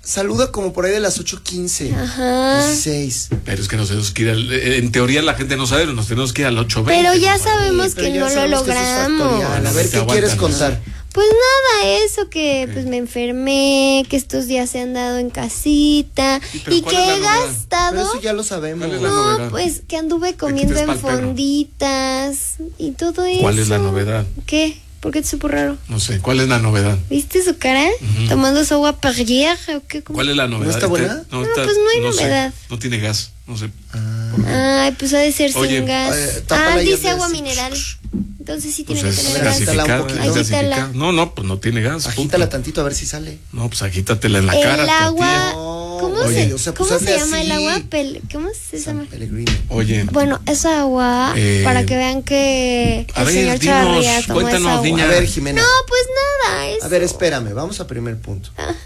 saluda como por ahí de las 8:15. Ajá. 16. Pero es que nos tenemos que ir en teoría la gente no sabe, nos tenemos que ir al 8:20. Pero ya compadre. sabemos Pero que ya no lo sabemos que eso es logramos. factorial. A ver, Te ¿qué quieres aguantan. contar? Pues nada, eso que pues me enfermé, que estos días se han dado en casita Sí, pero y ¿cuál que es la he novedad? Pero gastado. eso ya lo sabemos. ¿Cuál es la No, novedad? pues que anduve comiendo quites en pa'l perro. fonditas y todo eso. ¿Cuál es la novedad? ¿Qué? ¿Por qué te supo raro? No sé, ¿cuál es la novedad? ¿Viste su cara? ¿Tomando su agua Perrier o qué? ¿Cómo? ¿Cuál es la novedad? está buena? No, pues no hay sé. novedad. No tiene gas, no sé. Ay, pues ha de ser Oye, sin gas. tápala y Dice hazle agua así. mineral. Entonces sí Pues tiene que es tener gas. agítala un gasificada, poquito. es gasificada. Agítala. No, pues no tiene gas. Agítala punto. tantito a ver si sale. No, pues agítatela en la cara. El agua. tía. ¿Cómo Oye, se, o sea, ¿cómo pues se hazle llama el así. agua? ¿Cómo se llama? San Pellegrino. Oye, Bueno, esa agua, para que vean que a el ver, señor dinos, Chavarría tomó esa cuéntanos, agua. niña. A ver, Jimena. No, pues nada, eso. A ver, espérame, vamos a primer punto.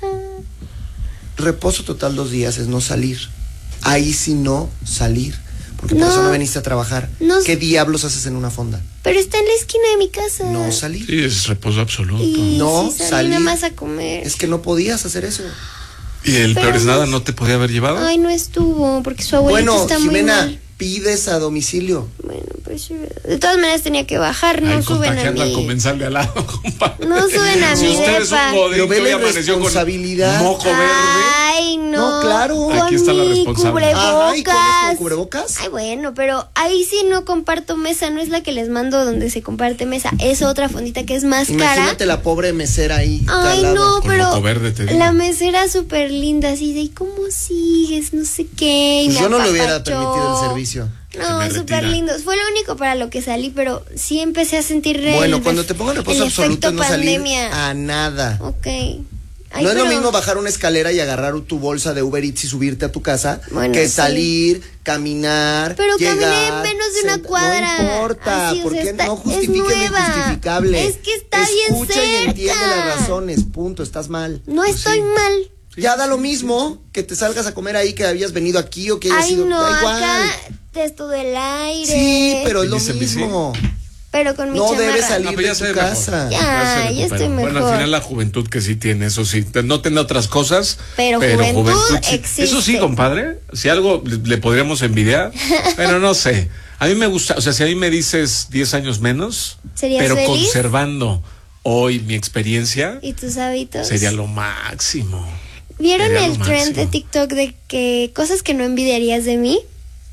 Reposo total 2 días es no salir. Ahí sí no salir. Porque por No. eso no veniste a trabajar. No. ¿Qué diablos haces en una fonda? Pero está en la esquina de mi casa. No salir. sí, es reposo absoluto. Y No, sí salí salir. nada más a comer. Es que no podías hacer eso. ¿Y el Pero peor es no nada es- no te podía haber llevado? Ay, no estuvo, porque su abuelito Bueno, está muy Jimena, mal. pides a domicilio. Bueno, pues sí, de todas maneras tenía que bajar, no Ay, suben a contagiando al mí. comensal de al lado, compadre. No suben a Si mi usted es depa. un godín Pero ve que hoy la amaneció con irresponsabilidad. moco verde. Ay, no. No, claro. Con Aquí está la mi responsable. cubrebocas. Ay, ¿comes con cubrebocas? Ay, bueno, pero ahí sí no comparto mesa, no es la que les mando donde se comparte mesa, es otra fondita que es más cara. Imagínate la pobre mesera ahí. Ay, calada. no, Con pero moco verde, te digo. la mesera súper linda, así de, ¿y cómo sigues? No sé qué. y Pues me yo no le hubiera apapachó. permitido el servicio. No, Se me súper retira. lindos. Fue lo único para lo que salí, pero sí empecé a sentir Bueno, cuando te pongan reposo el absoluto efecto no salir pandemia. a nada. Ok. Ay, No es lo pero- mismo bajar una escalera y agarrar tu bolsa de Uber Eats y subirte a tu casa Bueno, que sí. salir, caminar, Pero llegar, caminé menos de una cuadra. No importa, Así, o porque sea, está- no es justifiquen lo nueva. injustificable. Es que está bien Escucha y entiende cerca. las razones, punto, estás mal. No estoy mal. Ya da lo mismo que te salgas a comer ahí, que habías venido aquí o que hayas Ay, ido, no, da igual. acá testo del aire. Sí, pero es lo Viniste en bici. mismo. Pero con mi No chamarra. debes salir Ah, pero de se tu ve mejor. casa. Ya, se ya recupera. estoy Bueno, mejor. al final la juventud que sí tiene, eso sí. No tiene otras cosas. Pero juventud sí. existe. Eso sí, compadre. Si algo le podríamos envidiar. Pero no sé. A mí me gusta, o sea, si a mí me dices 10 años menos, ¿Serías pero feliz? conservando hoy mi experiencia, ¿Y tus hábitos? sería lo máximo. ¿Vieron Sería el lo trend de máximo. TikTok de que cosas que no envidiarías de mí?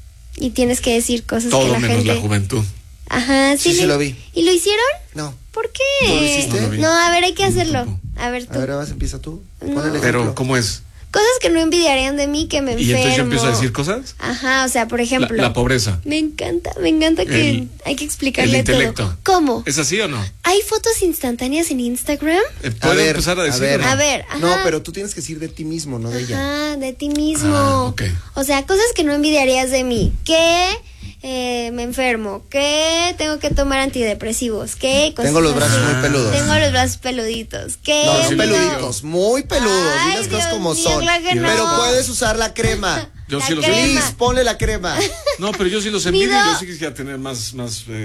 Y tienes que decir cosas que Todo la menos gente... la juventud. Ajá, sí. Sí, lo vi. ¿Y lo hicieron? No. ¿Por qué? ¿No lo hiciste? No lo vi. No, a ver, hay que hacerlo. tampoco. A ver tú. A ver, ahora empieza tú. No. Pon el Pero, ejemplo. ¿cómo es? Cosas que no envidiarían de mí, que me enfermo. Y entonces yo empiezo a decir cosas. Ajá, o sea, por ejemplo. La pobreza. Me encanta que hay que explicarle El intelecto. todo. ¿Cómo? ¿Es así o no? ¿Hay fotos instantáneas en Instagram? Puede empezar a decir. A ver, ajá. No, pero tú tienes que decir de ti mismo, no de ella. Ajá, de ti mismo. Ah, ok. O sea, cosas que no envidiarías de mí. Que me enfermo. Que tengo que tomar antidepresivos. Que cosas Tengo los brazos así. muy peludos. Tengo los brazos peluditos. Que No, son no. peluditos, muy peludos. Ay, Di las cosas Dios como mío, son. claro que no. Pero puedes usar la crema. Yo La sí los crema. envidio. Please, ponle la crema. No, pero yo sí los envidio. Mido- Yo sí quisiera tener más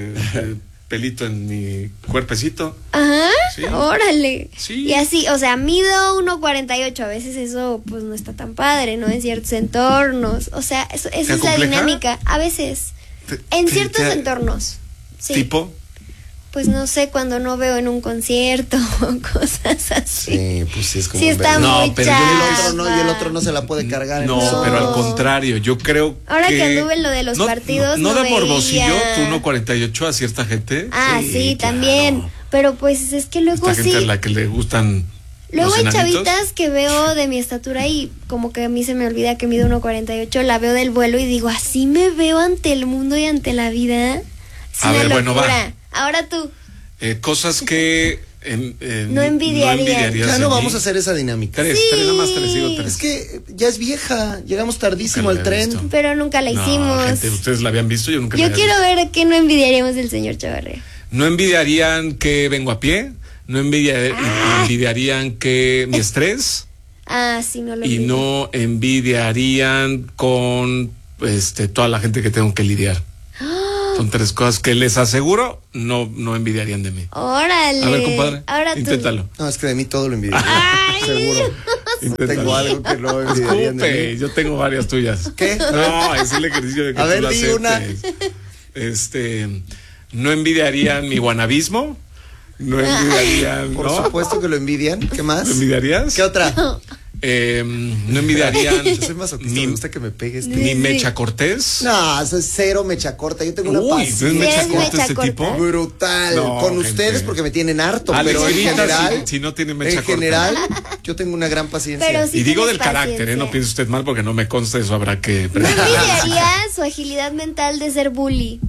pelito en mi cuerpecito. Ajá, Sí. órale. Sí. Y así, o sea, mido 1.48. A veces eso pues no está tan padre, ¿no? En ciertos entornos. O sea, esa es la acompleja? dinámica. A veces. En ciertos entornos. Sí. ¿Tipo? Pues no sé, cuando no veo en un concierto o cosas así. Sí, pues sí es como. Sí un está bebé. No, muy pero Y el chafa. otro no, y el otro no se la puede cargar. No, en pero al nosotros. contrario, yo creo Ahora que anduve en lo de los partidos, No, no da morbosillo veía. tu 1.48 a cierta gente. Ah, sí, claro. también. Pero pues es que luego Esta sí. gente a la que le gustan. Luego los hay enanitos. chavitas que veo de mi estatura y como que a mí se me olvida que mido 1.48, la veo del vuelo y digo, así me veo ante el mundo y ante la vida. Es A una ver, bueno, locura. va. Ahora tú. Cosas que No envidiarías. Ya de no mí. vamos a hacer esa dinámica. Tres, nada más tres, digo tres. Es que ya es vieja. Llegamos tardísimo Nunca al la he tren. visto. Pero nunca la No, hicimos. gente, ustedes la habían visto, yo nunca la Yo había quiero visto. ver qué no envidiaríamos del señor Chavarría. No envidiarían que vengo a pie, no envidiarían que mi estrés Ah, sí, no lo y envidio. no envidiarían con toda la gente que tengo que lidiar. Son tres cosas que les aseguro no envidiarían de mí. Órale. A ver, compadre, Ahora tú. inténtalo. No, es que de mí todo lo envidio. Ay, Seguro. Inténtalo. Tengo algo que no envidiarían de Escupe, mí. yo tengo varias tuyas. ¿Qué? No, es el ejercicio de que A tú ver, lo di una. aceptes. No envidiarían mi guanabismo. No envidiarían, Por ¿no? supuesto que lo envidian. ¿Qué más? ¿Lo envidiarías? ¿Qué otra? No envidiarían Yo soy masoquista, mi, me gusta que me pegues. mi Mecha Cortés. No, eso es cero mecha corta. Yo tengo una Uy, ¿no es paciencia Mecha es Cortés mecha este corta. tipo? brutal. No, con gente. ustedes porque me tienen harto, Alex pero en Grita, general, si no tiene mecha en general, corta. yo tengo una gran paciencia. Pero sí Y digo tienes del carácter, paciencia. no piense usted mal porque no me consta, eso habrá que... No envidiaría su agilidad mental de ser bully.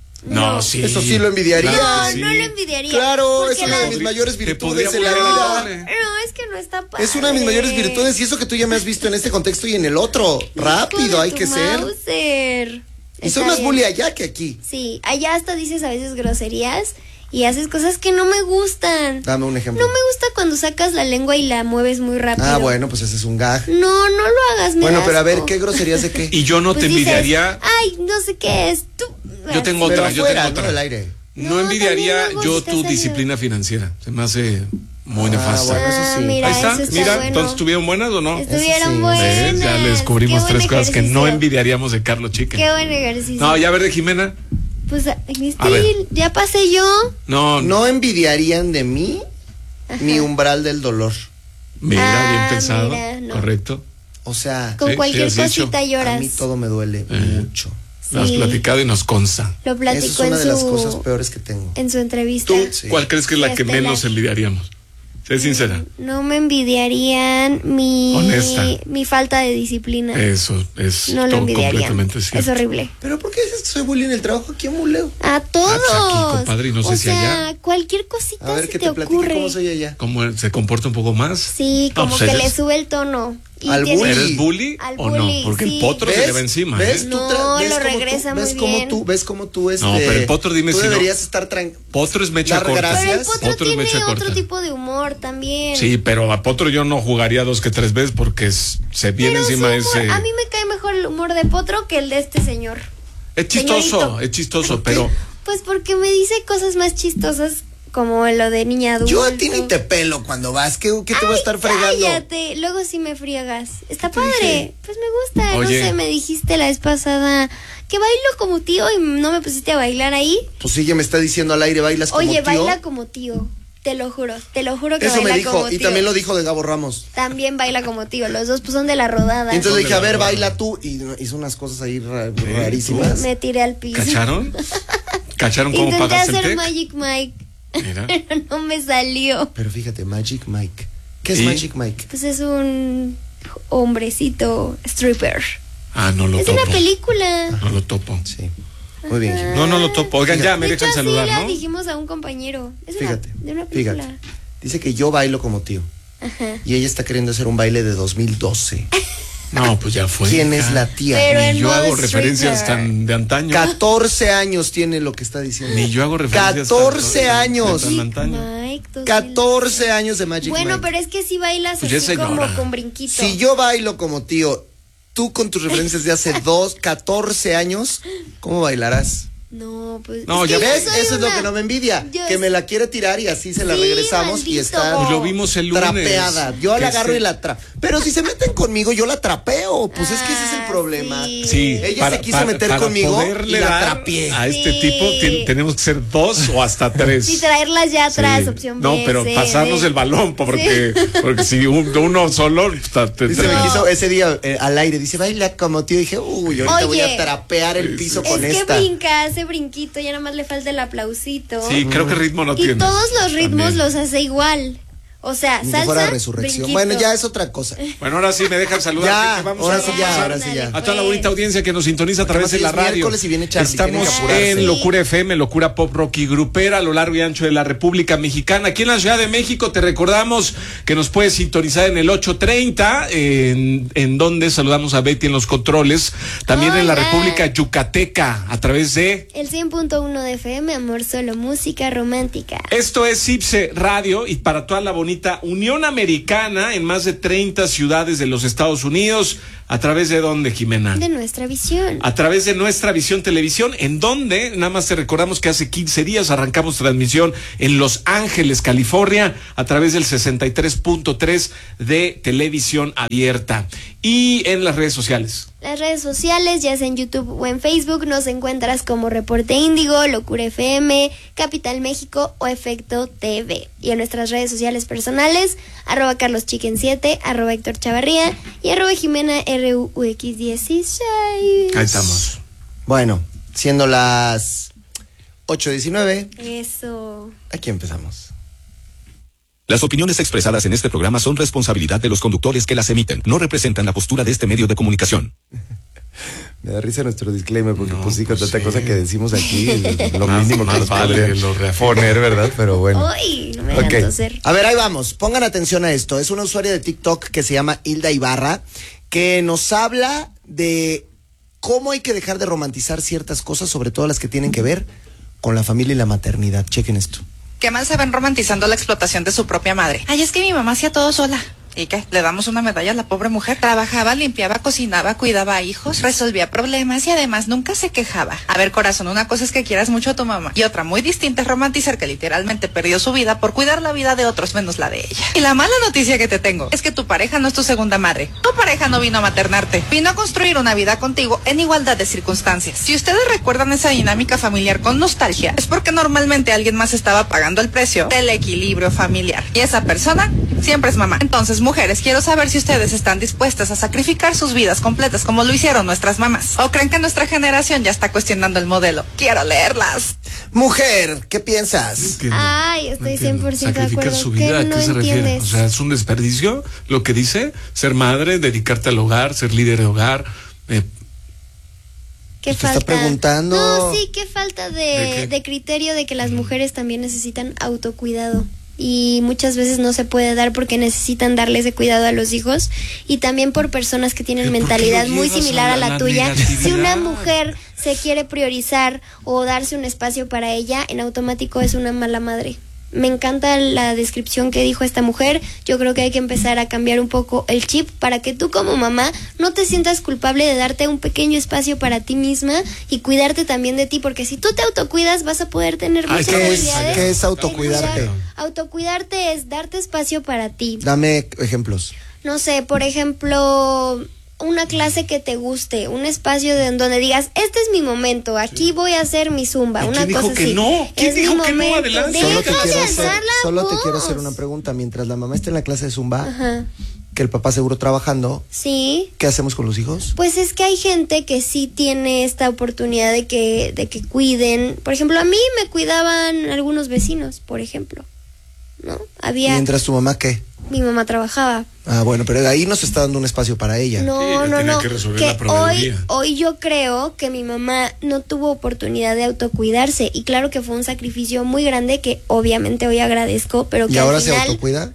No, sí. Eso sí lo envidiaría. Claro No, que sí. no lo envidiaría. Claro, Porque es una de la- mis mayores Te virtudes podría en la volar. vida. No, es que no está padre. Es una de mis mayores virtudes y eso que tú ya me has visto en este contexto y en el otro. Rápido, Hijo de hay tu que ser. Mauser. Y Está soy más bien. bully allá que aquí. Sí, allá hasta dices a veces groserías y haces cosas que no me gustan. Dame un ejemplo. No me gusta cuando sacas la lengua y la mueves muy rápido. Ah, bueno, pues ese es un gag. No, no lo hagas, me Bueno, da pero a ver, asco. ¿qué groserías de qué? Y yo no Pues te dices, envidiaría... Ay, no sé qué es. Tú. Yo tengo Pero otra, yo afuera, tengo ¿no? otra. Del aire. No No, envidiaría también luego yo estás tu ahí. disciplina financiera. Se me hace muy nefasta. bueno, eso sí. Mira, Ahí está, eso está mira, bueno. entonces ¿estuvieron buenas o no? Estuvieron Eso sí. buenas. ¿Ves? Ya le descubrimos Qué tres buen cosas que no ejercicio. envidiaríamos de Carlos Chicken. Qué buen ejercicio. No, ya a ver de Jimena. Pues, A ver. Mistil, ya pasé yo. No, No envidiarían de mí mi umbral del dolor. mira, bien Ah, pensado. mira, no. Correcto. O sea, Con Sí, cualquier sí has dicho. cosita a lloras. mí todo me duele mucho. Lo has Sí. platicado y nos consta. Lo Esa es platicó una en de las cosas su, peores que tengo. en su entrevista. ¿Tú Sí. cuál crees que es la que Estelar. menos envidiaríamos? Sé sincera. No me envidiarían Honesta. mi falta de disciplina. Eso es No lo todo envidiarían. completamente Es cierto. horrible. ¿Pero por qué dices que soy bully en el trabajo? ¿Quién buleo? A todos. aquí, compadre, y no sé o si sea, allá. cualquier cosita A ver, se que te te platique ocurre. cómo soy allá. ¿Cómo se comporta un poco más? Sí, No, como pues que le eres- sube el tono. Y Al tiene- bully. ¿Eres bully Al o bully, no? Porque sí. el potro se le va encima. ¿Ves? ¿eh? No, ves lo cómo regresa ves muy cómo bien. ves cómo tú No, pero el potro, dime tú si no. deberías estar tranquilo. Potro es mecha Dar corta. gracias. Pero el potro Potro es tiene mecha otro corta. tipo de humor también. Sí, pero a Potro yo no jugaría 2 que 3 veces porque se viene Pero su encima humor- ese. A mí me cae mejor el humor de Potro que el de este señor. Es chistoso, señorito. es chistoso, pero Pues porque me dice cosas más chistosas como lo de niña adulta. Yo a ti ni te pelo cuando vas. ¿Qué te voy a estar fregando? Cállate, luego sí me friegas. Está ¿Qué te padre. dije? Pues me gusta. Oye. No sé, me dijiste la vez pasada que bailo como tío y no me pusiste a bailar ahí. Pues sí, ya me está diciendo al aire, bailas como Oye, tío. baila como tío. Te lo juro que Eso baila me dijo, como y tío. también lo dijo de Gabo Ramos. También baila como tío. Los dos pues son de la rodada. Y entonces le dije, a ver, Rodada. baila tú. Y hizo unas cosas ahí rarísimas. Me tiré al piso. ¿cacharon? ¿Cacharon cómo Intenté pagaste el hacer tec? Magic Mike, Mira. pero no me salió. Pero fíjate, Magic Mike. ¿Qué es ¿Y? Magic Mike? Pues es un hombrecito stripper. Ah, no lo Es topo. una película. No lo topo. Sí. Muy bien, Jimena. No, no lo topo. Oigan, ya me De hecho, dejan así saludar, la ¿no? dijimos a un compañero. Es Fíjate, de una película. fíjate. Dice que yo bailo como tío. Ajá. Y ella está queriendo hacer un baile de 2012. No, pues ya fue. ¿Quién hija. es la tía? Pero Ni en yo modo hago referencias stripper. tan de antaño. 14 años tiene lo que está diciendo. Ni yo hago referencias 14 tan- años. de tan antaño. Mike, 2000. 14 años de Magic Bueno, Mike. pero es que si bailas Pues ya así es señora. como con brinquito. Si yo bailo como tío, tú con tus referencias de hace 14 años, ¿cómo bailarás? No, pues. No, es ya que yo ¿Ves? soy Eso es lo una- que no me envidia. yo- Que me la quiere tirar y así se la Sí, regresamos y maldito. está Pues lo vimos el lunes. trapeada. Yo la Que agarro sí. y la trapeo. Pero si se meten conmigo, yo la trapeo. Pues es que ese es el Ah, problema. sí. Sí, Ella se quiso meter conmigo poderle y la dar trapié. a este Sí. tipo tenemos que ser 2 o hasta 3. Y traerlas ya atrás, Sí. opción B. No, pero C, pasarnos D. el balón, porque si uno solo Dice, me quiso ese día al aire, dice, baila como tío. Y dije, uy, ahorita voy a Oye. trapear el piso Es con que esta. brinca, hace brinquito, ya nada más le falta el aplausito. Sí, creo que ritmo no y tiene. todos los ritmos También. los hace igual. O sea, Ni que salsa, fuera resurrección. brinquito. Bueno, ya es otra cosa. Bueno, ahora sí me dejan saludar. Ya, que vamos ahora a sí ya, pasar ahora sí ya. A toda la bonita audiencia que nos sintoniza a Porque través de la además hoy es radio. miércoles y viene Charlie, Estamos tienen que apurarse. en Locura FM, Locura Pop Rock y Grupera a lo largo y ancho de la República Mexicana. Aquí en la Ciudad de México te recordamos que nos puedes sintonizar en el 830, en donde saludamos a Betty en los controles. También en la Hola. República Yucateca a través de... El 100.1 de FM, amor, solo música romántica. Esto es Ipse Radio y para toda la bonita bonita Unión Americana en más de 30 ciudades de los Estados Unidos. ¿A través de dónde, Jimena? De Nuestra Visión. A través de Nuestra Visión Televisión, en donde, nada más te recordamos que hace 15 días arrancamos transmisión en Los Ángeles, California, a través del 63.3 de Televisión Abierta. Y en las redes sociales. Las redes sociales, ya sea en YouTube o en Facebook, nos encuentras como Reporte Índigo, Locura FM, Capital México o Efecto TV. Y en nuestras redes sociales personales, @CarlosChicken7, @Héctor Chavarría y @Jimena RUX16. Ahí estamos. Bueno, siendo las 8:19. Eso. Aquí empezamos. Las opiniones expresadas en este programa son responsabilidad de los conductores que las emiten. No representan la postura de este medio de comunicación. Me da risa nuestro disclaimer porque No, pues sí, con pues tanta sí. cosa que decimos aquí, lo Más- mínimo que más nos vale podrían que lo reafirmen. poner, ¿verdad? Pero bueno. Uy, no me Ok. hagan toser. A ver, ahí vamos. Pongan atención a esto. Es una usuaria de TikTok que se llama Hilda Ibarra, que nos habla de cómo hay que dejar de romantizar ciertas cosas, sobre todo las que tienen que ver con la familia y la maternidad. Chequen esto. Qué mal se ven romantizando la explotación de su propia madre. Ay, es que mi mamá hacía todo sola. ¿Y qué? ¿Le damos una medalla a la pobre mujer? Trabajaba, limpiaba, cocinaba, cuidaba a hijos, resolvía problemas y además nunca se quejaba. A ver, corazón, una cosa es que quieras mucho a tu mamá y otra muy distinta es romantizar que literalmente perdió su vida por cuidar la vida de otros menos la de ella. Y la mala noticia que te tengo es que tu pareja no es tu segunda madre. Tu pareja no vino a maternarte, vino a construir una vida contigo en igualdad de circunstancias. Si ustedes recuerdan esa dinámica familiar con nostalgia, es porque normalmente alguien más estaba pagando el precio del equilibrio familiar. Y esa persona siempre es mamá. Entonces, mujeres, quiero saber si ustedes están dispuestas a sacrificar sus vidas completas como lo hicieron nuestras mamás. ¿O creen que nuestra generación ya está cuestionando el modelo? Quiero leerlas. Mujer, ¿qué piensas? Ay, estoy 100% de Sacrificar acuerdo. su vida, ¿Qué ¿a no qué se refiere? entiendes? O sea, es un desperdicio lo que dice ser madre, dedicarte al hogar, ser líder de hogar. ¿Qué Te está preguntando. No, sí, qué falta ¿De qué? de criterio de que las mujeres también necesitan autocuidado. Y muchas veces no se puede dar porque necesitan darle ese cuidado a los hijos y también por personas que tienen ¿Pero por qué mentalidad lo muy llevas similar a a la la tuya. negatividad? Si una mujer se quiere priorizar o darse un espacio para ella, en automático es una mala madre. Me encanta la descripción que dijo esta mujer. Yo creo que hay que empezar a cambiar un poco el chip para que tú como mamá no te sientas culpable de darte un pequeño espacio para ti misma y cuidarte también de ti, porque si tú te autocuidas vas a poder tener Ay, muchas ¿qué es? habilidades. ¿Qué es autocuidarte? Autocuidarte es darte espacio para ti. Dame ejemplos. No sé, por ejemplo, una clase que te guste, un espacio donde digas, este es mi momento, aquí voy a hacer mi zumba, ¿Y una quién dijo cosa que así. no? ¿Quién Es mi dijo que no? momento. Adelante. Solo te Déjame quiero hacer, alzar la solo te voz. quiero hacer una pregunta. Mientras la mamá esté en la clase de Zumba, Ajá. que el papá seguro trabajando, Sí. ¿qué hacemos con los hijos? Pues es que hay gente que sí tiene esta oportunidad de que cuiden. Por ejemplo, a mí me cuidaban algunos vecinos, por ejemplo. ¿No? Mientras tu mamá, ¿qué? Mi mamá trabajaba. Ah, bueno, pero ahí nos está dando un espacio para ella. No, ella no, tiene no. que resolver Que la proveeduría. hoy yo creo que mi mamá no tuvo oportunidad de autocuidarse y claro que fue un sacrificio muy grande que obviamente hoy agradezco, pero que ¿Y ahora al se final autocuida?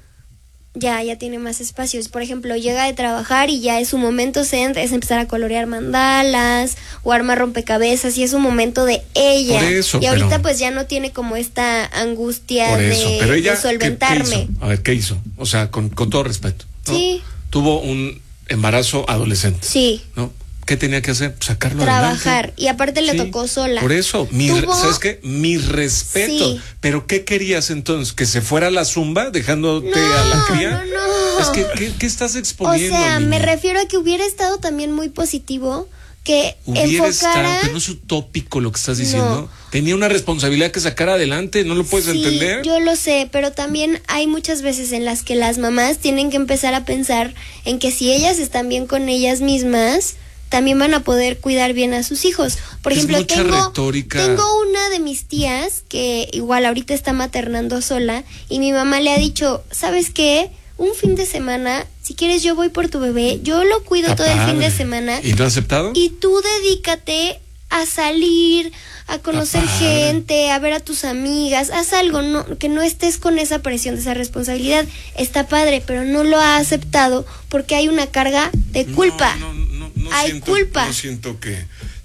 ya tiene más espacios. Por ejemplo, llega de trabajar y ya es su momento zen, es empezar a colorear mandalas o armar rompecabezas y es un momento de ella. Por eso, y ahorita pero- pues ya no tiene como esta angustia Por eso. de, Pero ella, de solventarme. ¿qué hizo? A ver, ¿qué hizo? O sea, con todo respeto, ¿no? Sí. Tuvo un embarazo adolescente, Sí. ¿no? ¿Qué tenía que hacer? Sacarlo Trabajar. adelante. Y aparte le Sí, tocó sola. Por eso, Tuvo- ¿sabes qué? Mi respeto. Sí. ¿Pero qué querías entonces? ¿Que se fuera a la zumba dejándote a la cría? No. Es que, ¿qué estás O exponiendo? sea, me niña? refiero a que hubiera estado también muy positivo que Hubiera enfocara. estado, que no es utópico lo que estás diciendo. No. Tenía una responsabilidad que sacar adelante, ¿no lo puedes Sí, entender? yo lo sé, pero también hay muchas veces en las que las mamás tienen que empezar a pensar en que si ellas están bien con ellas mismas, también van a poder cuidar bien a sus hijos. Por Es ejemplo, mucha retórica. tengo una de mis tías que igual ahorita está maternando sola y mi mamá le ha dicho, ¿sabes qué? Un fin de semana, si quieres yo voy por tu bebé, yo lo cuido Está todo el fin de padre. semana. ¿Y no ha aceptado? Y tú dedícate a salir, a conocer Está padre. gente, a ver a tus amigas, haz algo, que no estés con esa presión, de esa responsabilidad. Está padre, pero no lo ha aceptado porque hay una carga de culpa. No Hay siento, culpa. No siento que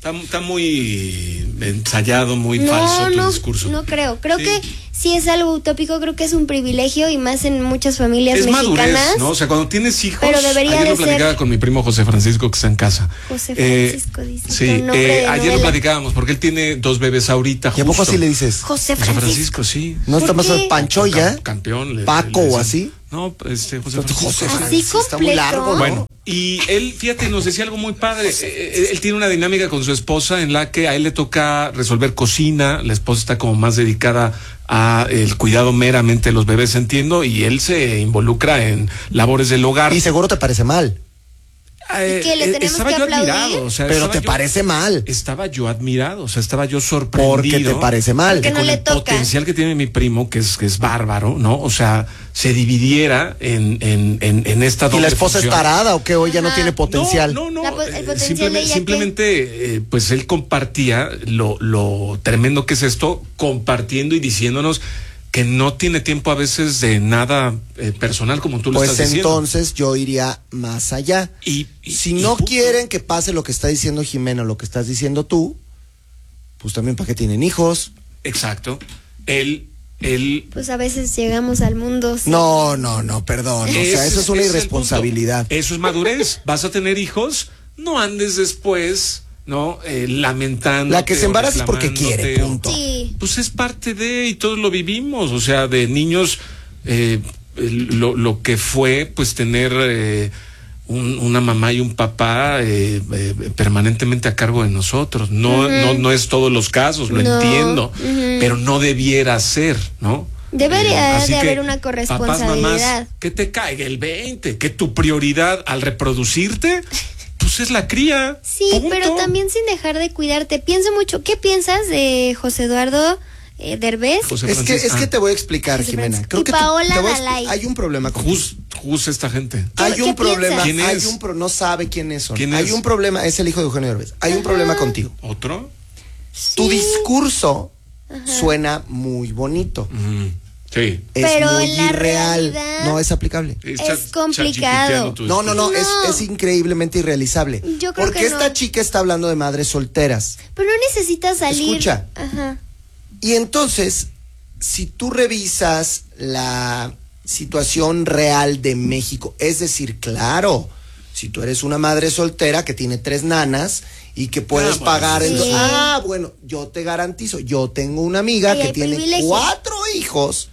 Está muy ensayado, muy falso tu discurso. No creo. Creo Sí. que sí es algo utópico, creo que es un privilegio y más en muchas familias Es mexicanas. madurez, ¿no? O sea, cuando tienes hijos, Pero debería ayer de lo platicaba ser- con mi primo José Francisco, que está en casa. José Francisco, dice, Sí, con nombre de ayer lo novela. platicábamos, porque él tiene 2 bebés ahorita. ¿Y a poco justo. así le dices? José José Francisco. Francisco, sí. ¿No está ¿Por más qué? Panchoya? Campeón. Paco o así. No, José Francisco. José Así Francisco, está muy completo. largo, ¿no? Bueno, y él, fíjate, nos decía algo muy padre. Él tiene una dinámica con su esposa en la que a él le toca resolver cocina, la esposa está como más dedicada a el cuidado meramente de los bebés, entiendo, y él se involucra en labores del hogar. Y seguro te parece mal, ¿Y qué, le tenemos estaba que yo aplaudir? admirado, o sea, pero estaba te yo- parece mal. Estaba yo admirado, o sea, estaba yo sorprendido. Porque te parece mal. Porque que no con le el toca. potencial que tiene mi primo, que es bárbaro, ¿no? O sea, se dividiera en esta ¿Y doble la esposa es función. tarada o qué? Hoy ya no Ajá. tiene potencial. No, El potencial de ella, ¿qué? simplemente, pues él compartía lo tremendo que es esto, compartiendo y diciéndonos que no tiene tiempo a veces de nada personal, como tú lo Pues estás diciendo. entonces yo iría más allá. Y Si y no punto. quieren que pase lo que está diciendo Jimena, lo que estás diciendo tú, pues también para qué tienen hijos. Exacto. Él Pues a veces llegamos al mundo. sí. No, perdón. O sea, eso es una ese el irresponsabilidad. punto. Eso es madurez. Vas a tener hijos, no andes después, ¿no? Lamentando. La que se embaraza es porque quiere, punto. Sí. Pues es parte de, y todos lo vivimos, o sea, de niños, lo que fue, pues tener una mamá y un papá permanentemente a cargo de nosotros. No es todos los casos, lo No, entiendo, pero no debiera ser, ¿no? Debería Así de que, haber una papás, corresponsabilidad. mamás, que te caiga el 20, que tu prioridad al reproducirte, pues es la cría. Sí, punto. pero también sin dejar de cuidarte. Pienso mucho. ¿Qué piensas de José Eduardo Derbez? José Es que Francisco. te voy a explicar, José Jimena. Francisco. Creo Y que Paola te voy a Dalai. hay un problema con Jus esta gente. Hay ¿Qué un problema, piensas? ¿Quién es? no sabe quiénes son. ¿Quién Hay es? un problema, es el hijo de Eugenio Derbez. Hay un problema contigo. ¿Otro? Tu discurso suena muy bonito. Sí. Es Pero muy en la irreal. realidad- No es aplicable. complicado. No, es No. increíblemente irrealizable. Yo creo Porque que esta no. chica está hablando de madres solteras. Pero no necesitas salir. Escucha. Ajá. Y entonces, si tú revisas la situación real de México, es decir, claro, si tú eres una madre soltera que tiene 3 nanas y que puedes bueno, pagar, sí. bueno, yo te garantizo, yo tengo una amiga Ahí que hay tiene privilegio. 4 hijos,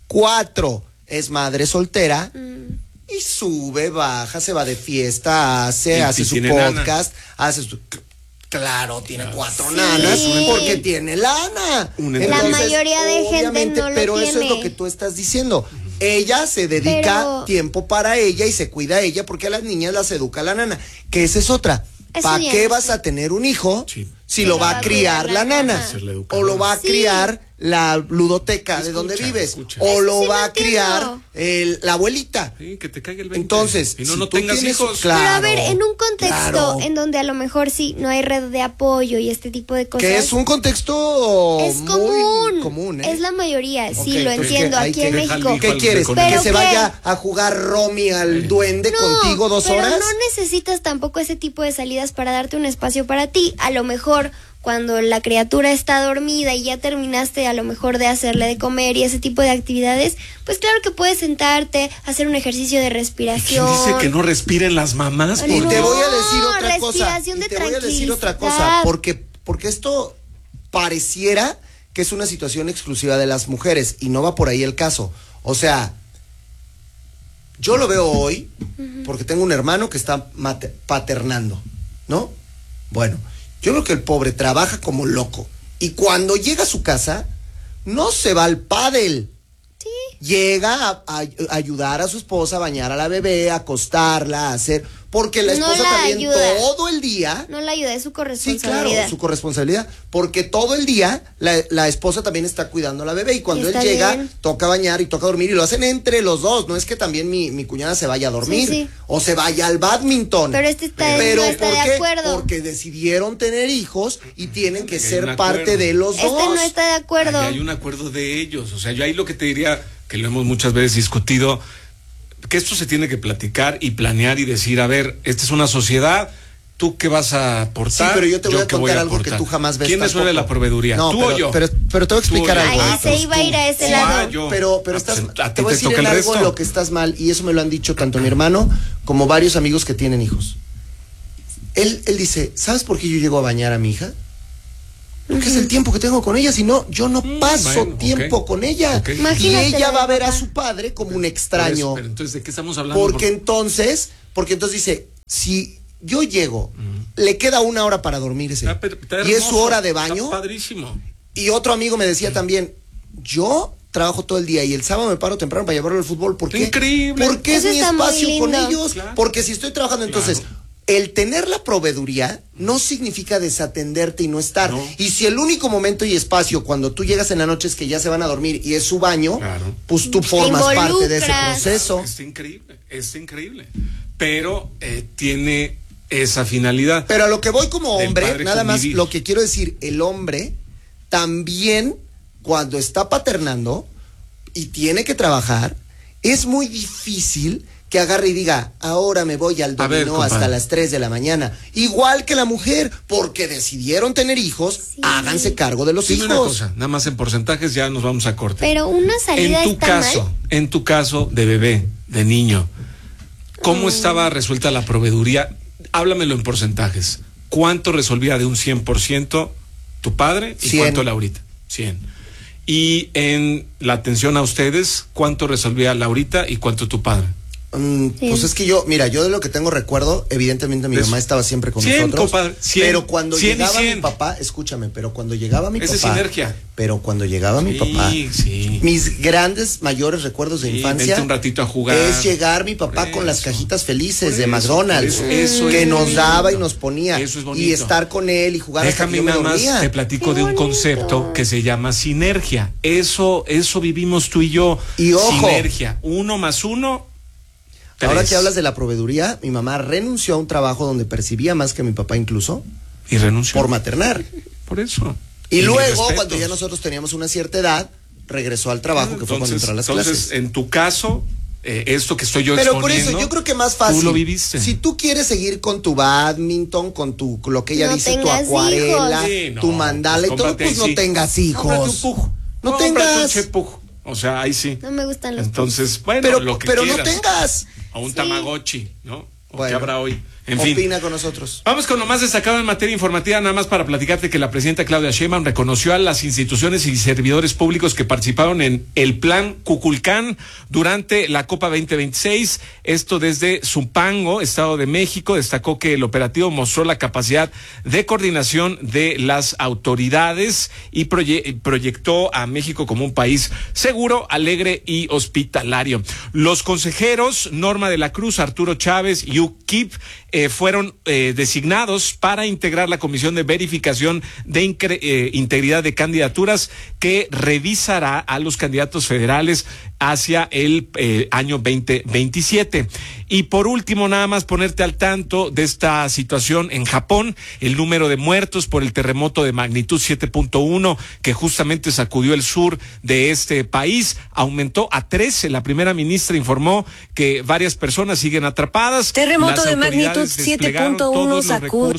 4, es madre soltera. Y sube, baja, se va de fiesta, hace Y su tiene podcast, hace su... Claro, tiene 4 nanas Sí. porque tiene lana. La Entonces, mayoría de gente obviamente, no lo pero eso es tiene. lo que tú estás diciendo. Ella se dedica Pero- tiempo para ella y se cuida a ella porque a las niñas las educa la nana. Que esa es otra. Eso ¿Para ya qué no vas sé. a tener un hijo Sí. si lo va a criar la nana? Ajá. Ser la O educadora. lo va a Sí. criar la ludoteca de donde vives. Escucha. O Eso lo sí va lo a criar entiendo. la abuelita. Sí, que te caiga el 20. Entonces, y no, si no tú tengas tienes- hijos. claro. Pero a ver, en un contexto claro. en donde a lo mejor sí no hay red de apoyo y este tipo de cosas. Que es un contexto Es muy común, ¿eh? Es la mayoría, sí, Ok, lo entonces, entiendo. ¿qué? Hay Aquí que en dejar México. al hijo ¿Qué al quieres? colegio. ¿Que ¿Pero se qué? vaya a jugar Romy al duende contigo 2 pero horas? no necesitas tampoco ese tipo de salidas para darte un espacio para ti. A lo mejor cuando la criatura está dormida y ya terminaste a lo mejor de hacerle de comer y ese tipo de actividades, pues claro que puedes sentarte, hacer un ejercicio de ¿Quién respiración. dice que no respiren las mamás? Ay, Y Por te Dios. voy a decir otra cosa. respiración Y de te voy a decir otra cosa. tranquilidad. Porque esto pareciera que es una situación exclusiva de las mujeres. Y no va por ahí el caso. O sea, yo lo veo hoy porque tengo un hermano que está paternando, ¿no? Bueno, yo creo que el pobre trabaja como loco. Y cuando llega a su casa, no se va al pádel. Sí. Llega a ayudar a su esposa a bañar a la bebé, a acostarla, a hacer... Porque la No esposa la también ayuda. todo el día... No la ayuda, es su Sí, corresponsabilidad. claro, su corresponsabilidad. Porque todo el día la esposa también está cuidando a la bebé. Y cuando él Está llega, bien. toca bañar y toca dormir. Y lo hacen entre los dos. No es que también mi cuñada se vaya a dormir. Sí, sí. O se vaya al badminton. Pero no está de ¿por qué? acuerdo. Porque decidieron tener hijos y tienen que Hay un ser parte acuerdo. de los dos. No está de acuerdo. Ahí hay un acuerdo de ellos. O sea, yo ahí lo que te diría, que lo hemos muchas veces discutido, que esto se tiene que platicar y planear y decir, a ver, esta es una sociedad, ¿tú qué vas a aportar? Sí, pero yo te voy a qué contar algo aportar. que tú jamás ves. ¿Quién resuelve la proveeduría? No, ¿Tú pero, o yo? Pero te voy a explicar algo. Ahí se iba a ir a ese lado. Yo. Pero Ah, estás, pues, a ti te voy a te decir toca en el algo resto. en lo que estás mal, y eso me lo han dicho tanto mi hermano como varios amigos que tienen hijos. Él dice, ¿sabes por qué yo llego a bañar a mi hija? Porque es el tiempo que tengo con ella, si no, yo no paso bueno, tiempo con ella. Ok. Y Imagínate ella va a ver a papá. su padre como un Por extraño. eso, pero entonces, ¿de qué estamos hablando? Porque entonces dice, si yo llego, le queda 1 hora para dormirse, Ah, pero está y es su hermoso, hora de baño, está padrísimo. y otro amigo me decía también, yo trabajo todo el día y el sábado me paro temprano para llevarlo al fútbol. ¿Por qué? Increíble. Porque es Eso mi está muy espacio con lindo. ellos. Claro. Porque si estoy trabajando, entonces, el tener la proveeduría no significa desatenderte y no estar. No. Y si el único momento y espacio cuando tú llegas en la noche es que ya se van a dormir y es su baño, Claro. pues tú formas parte de ese involucras. proceso. Es increíble. Pero tiene esa finalidad. Pero a lo que voy como Del hombre, padre nada más convivir. lo que quiero decir, el hombre también cuando está paternando y tiene que trabajar, es muy difícil que agarre y diga, ahora me voy al A ver, dominó hasta compadre. las 3 de la mañana. Igual que la mujer, porque decidieron tener hijos, háganse cargo de los Dime una hijos. cosa, nada más en porcentajes ya nos vamos a corte. Pero una salida En tu está caso, mal. en tu caso de bebé, de niño, ¿cómo estaba resuelta la proveeduría? Háblamelo en porcentajes. ¿Cuánto resolvía de un 100% tu padre y 100. cuánto Laurita? 100. Y en la atención a ustedes, ¿cuánto resolvía Laurita y cuánto tu padre? Pues es que yo de lo que tengo recuerdo, evidentemente mi Eso. mamá estaba siempre con 100, nosotros. compadre, 100, pero cuando 100 y llegaba 100. mi papá, escúchame, pero cuando llegaba mi Esa es papá. sinergia. Pero cuando llegaba mi papá, Sí. mis grandes, mayores recuerdos de Sí, infancia vente un ratito a jugar. es llegar mi papá Por con las eso. cajitas felices Por de eso, McDonald's, por eso que es nos bonito. daba y nos ponía, Eso es bonito. y estar con él y jugar hasta que Déjame yo me nada más, dormía. te platico Qué de un bonito. concepto que se llama sinergia. Eso vivimos tú y yo. Y ojo. Sinergia. 1 más 1. Ahora que hablas de la proveeduría, mi mamá renunció a un trabajo donde percibía más que mi papá incluso Y renunció. por maternar. Por eso. Y mis luego, respetos. cuando ya nosotros teníamos una cierta edad, regresó al trabajo, que fue cuando entró a las clases. en tu caso, esto que estoy yo Pero por exponiendo, eso, yo creo que más fácil. Tú lo viviste. Si tú quieres seguir con tu badminton, con tu, lo que ella No dice, tu tengas acuarela, hijos. Sí, no, tu mandala pues y todo, cómprate pues no ahí sí. tengas hijos. Cómprate un pug. No Cómprate un tengas. chepug. O sea, ahí sí. No me gustan los Entonces, bueno, Pero, lo que pero no quieras. tengas. O un Sí. Tamagotchi, ¿no? O Bueno, qué habrá hoy. En fin. Opina con nosotros. Vamos con lo más destacado en materia informativa, nada más para platicarte que la presidenta Claudia Sheinbaum reconoció a las instituciones y servidores públicos que participaron en el plan Cuculcán durante la Copa 2026, esto desde Zumpango, Estado de México. Destacó que el operativo mostró la capacidad de coordinación de las autoridades y proyectó a México como un país seguro, alegre y hospitalario. Los consejeros Norma de la Cruz, Arturo Chávez y UKIP fueron designados para integrar la Comisión de Verificación de Integridad de Candidaturas que revisará a los candidatos federales hacia el año 2027. Y por último, nada más ponerte al tanto de esta situación en Japón. El número de muertos por el terremoto de magnitud 7.1 que justamente sacudió el sur de este país aumentó a 13. La primera ministra informó que varias personas siguen atrapadas. Terremoto Las de magnitud autoridades desplegaron 7.1 sacude.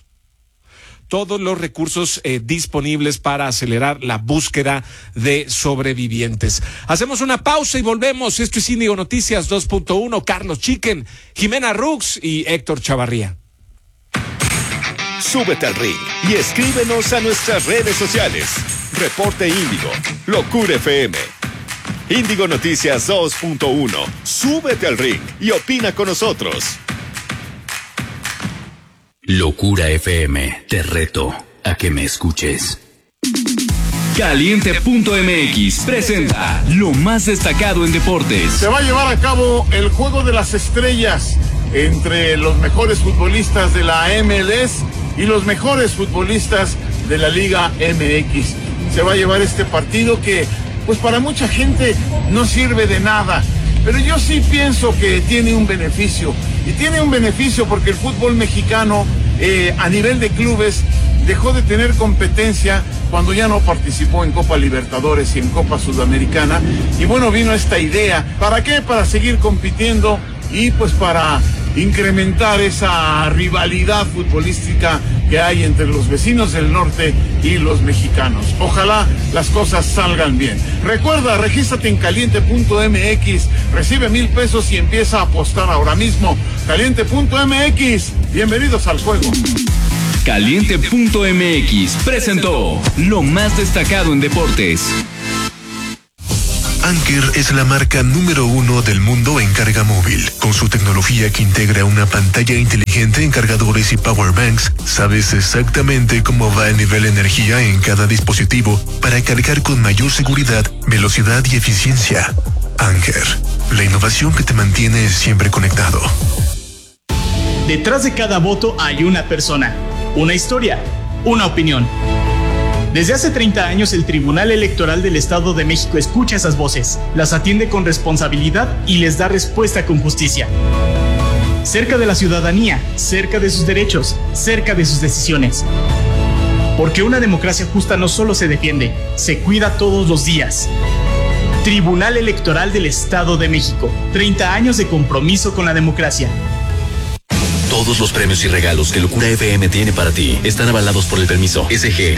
Todos los recursos disponibles para acelerar la búsqueda de sobrevivientes. Hacemos una pausa y volvemos. Esto es Índigo Noticias 2.1. Carlos Chiquen, Jimena Rux y Héctor Chavarría. Súbete al ring y escríbenos a nuestras redes sociales. Reporte Índigo, Locura FM. Índigo Noticias 2.1. Súbete al ring y opina con nosotros. Locura FM, te reto a que me escuches. Caliente.mx presenta lo más destacado en deportes. Se va a llevar a cabo el Juego de las Estrellas entre los mejores futbolistas de la MLS y los mejores futbolistas de la Liga MX. Se va a llevar este partido que, pues para mucha gente no sirve de nada, pero yo sí pienso que tiene un beneficio. Y tiene un beneficio porque el fútbol mexicano a nivel de clubes dejó de tener competencia cuando ya no participó en Copa Libertadores y en Copa Sudamericana. Y bueno, vino esta idea. ¿Para qué? Para seguir compitiendo y pues para incrementar esa rivalidad futbolística que hay entre los vecinos del norte y los mexicanos. Ojalá las cosas salgan bien. Recuerda, regístrate en caliente.mx, recibe 1,000 pesos y empieza a apostar ahora mismo. Caliente.mx, bienvenidos al juego. Caliente.mx presentó lo más destacado en deportes. Anker es la marca número 1 del mundo en carga móvil. Con su tecnología que integra una pantalla inteligente en cargadores y power banks, sabes exactamente cómo va el nivel de energía en cada dispositivo para cargar con mayor seguridad, velocidad y eficiencia. Anker, la innovación que te mantiene siempre conectado. Detrás de cada voto hay una persona, una historia, una opinión. Desde hace 30 años el Tribunal Electoral del Estado de México escucha esas voces, las atiende con responsabilidad y les da respuesta con justicia. Cerca de la ciudadanía, cerca de sus derechos, cerca de sus decisiones. Porque una democracia justa no solo se defiende, se cuida todos los días. Tribunal Electoral del Estado de México, 30 años de compromiso con la democracia. Todos los premios y regalos que Locura FM tiene para ti están avalados por el permiso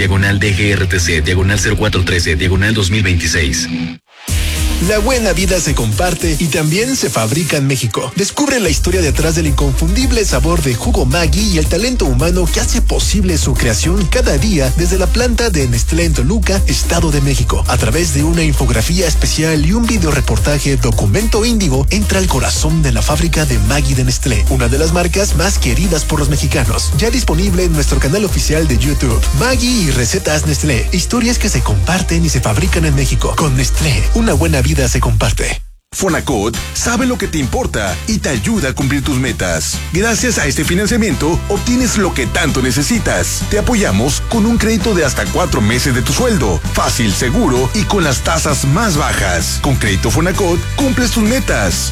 SG/DGRTC/0413/2026. La buena vida se comparte y también se fabrica en México. Descubre la historia detrás del inconfundible sabor de jugo Maggi y el talento humano que hace posible su creación cada día desde la planta de Nestlé en Toluca, Estado de México. A través de una infografía especial y un videoreportaje Documento Índigo, entra al corazón de la fábrica de Maggi de Nestlé, una de las marcas más queridas por los mexicanos. Ya disponible en nuestro canal oficial de YouTube. Maggi y recetas Nestlé, historias que se comparten y se fabrican en México. Con Nestlé, una buena vida se comparte. Fonacot sabe lo que te importa y te ayuda a cumplir tus metas. Gracias a este financiamiento, obtienes lo que tanto necesitas. Te apoyamos con un crédito de hasta 4 meses de tu sueldo. Fácil, seguro y con las tasas más bajas. Con Crédito Fonacot, cumples tus metas.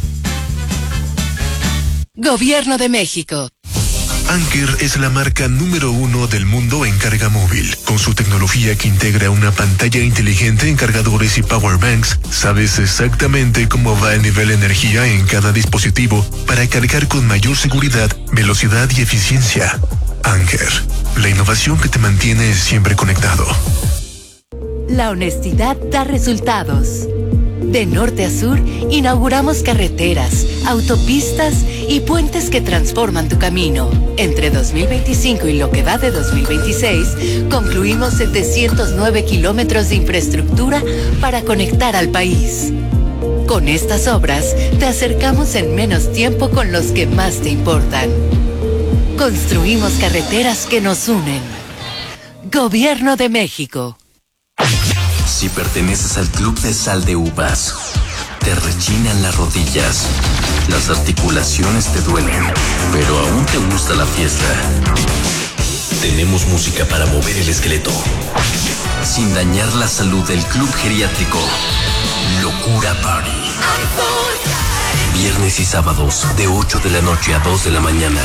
Gobierno de México. Anker es la marca número 1 del mundo en carga móvil. Con su tecnología que integra una pantalla inteligente en cargadores y power banks, sabes exactamente cómo va el nivel de energía en cada dispositivo para cargar con mayor seguridad, velocidad y eficiencia. Anker, la innovación que te mantiene siempre conectado. La honestidad da resultados. De norte a sur, inauguramos carreteras, autopistas y puentes que transforman tu camino. Entre 2025 y lo que va de 2026, concluimos 709 kilómetros de infraestructura para conectar al país. Con estas obras, te acercamos en menos tiempo con los que más te importan. Construimos carreteras que nos unen. Gobierno de México. Si perteneces al Club de Sal de Uvas, te rechinan las rodillas, las articulaciones te duelen, pero aún te gusta la fiesta. Tenemos música para mover el esqueleto, sin dañar la salud del Club Geriátrico. Locura Party. Viernes y sábados, de 8 de la noche a 2 de la mañana.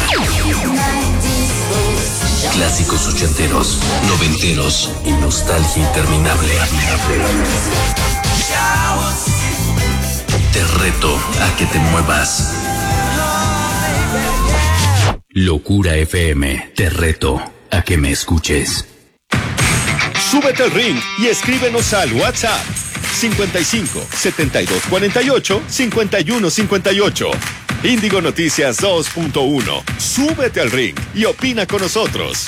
Clásicos ochenteros, noventeros y nostalgia interminable. Te reto a que te muevas. Locura FM, te reto a que me escuches. Súbete al ring y escríbenos al WhatsApp 55 72 48 51 58. Índigo Noticias 2.1. Súbete al ring y opina con nosotros.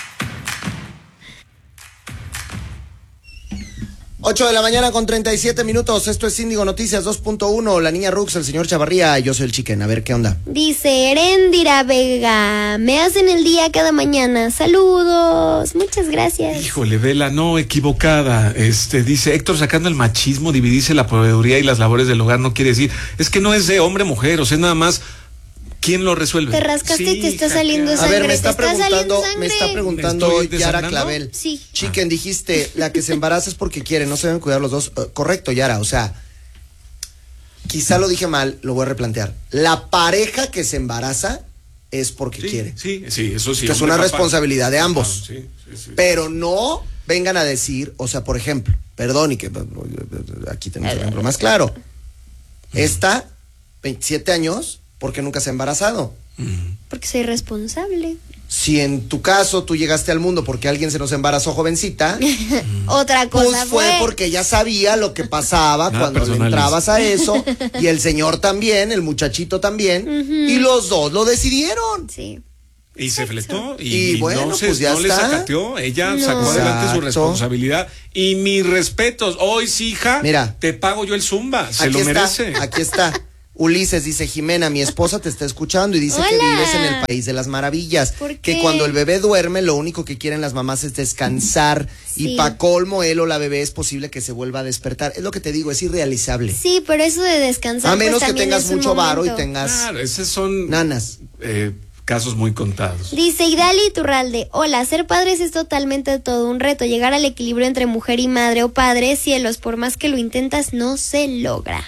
8 de la mañana con 37 minutos. Esto es Índigo Noticias 2.1. La niña Rux, el señor Chavarría, yo soy el Chicken. A ver, ¿qué onda? Dice Erendira Vega, me hacen el día cada mañana. Saludos. Muchas gracias. Híjole, Vela, no, equivocada. Dice Héctor, sacando el machismo, dividirse la proveeduría y las labores del hogar no quiere decir. Es que no es de hombre-mujer, o sea, nada más. ¿Quién lo resuelve? Te rascaste y te está saliendo sangre. A ver, me está preguntando Yara Clavel. Sí. Chicken, dijiste, la que se embaraza es porque quiere, no se deben cuidar los dos. Correcto, Yara, o sea, quizá lo dije mal, lo voy a replantear. La pareja que se embaraza es porque quiere. Sí, eso sí. Que es una responsabilidad de ambos. Sí. Pero no vengan a decir, o sea, por ejemplo, perdón, y que aquí tenemos un ejemplo más claro. Esta, 27 años, porque nunca se ha embarazado. Porque soy responsable. Si en tu caso tú llegaste al mundo porque alguien se nos embarazó jovencita, otra cosa pues fue porque ella sabía lo que pasaba cuando le entrabas a eso, y el señor también, el muchachito también, y los dos lo decidieron. Sí. Y se fletó y bueno, no, pues ya no le sacateó, ella sacó adelante su responsabilidad. Y mis respetos, hoy sí, hija, mira, te pago yo el Zumba, se lo merece. Aquí está. Ulises dice: Jimena, mi esposa te está escuchando y dice que vives en el país de las maravillas. Que cuando el bebé duerme, lo único que quieren las mamás es descansar. Sí. Y pa' colmo, él o la bebé es posible que se vuelva a despertar. Es lo que te digo, es irrealizable. Sí, pero eso de descansar. A menos que tengas mucho varo y tengas. Claro, esos son nanas. Casos muy contados. Dice Idali Iturralde: hola, ser padres es totalmente todo un reto. Llegar al equilibrio entre mujer y madre o padre, cielos, por más que lo intentas, no se logra.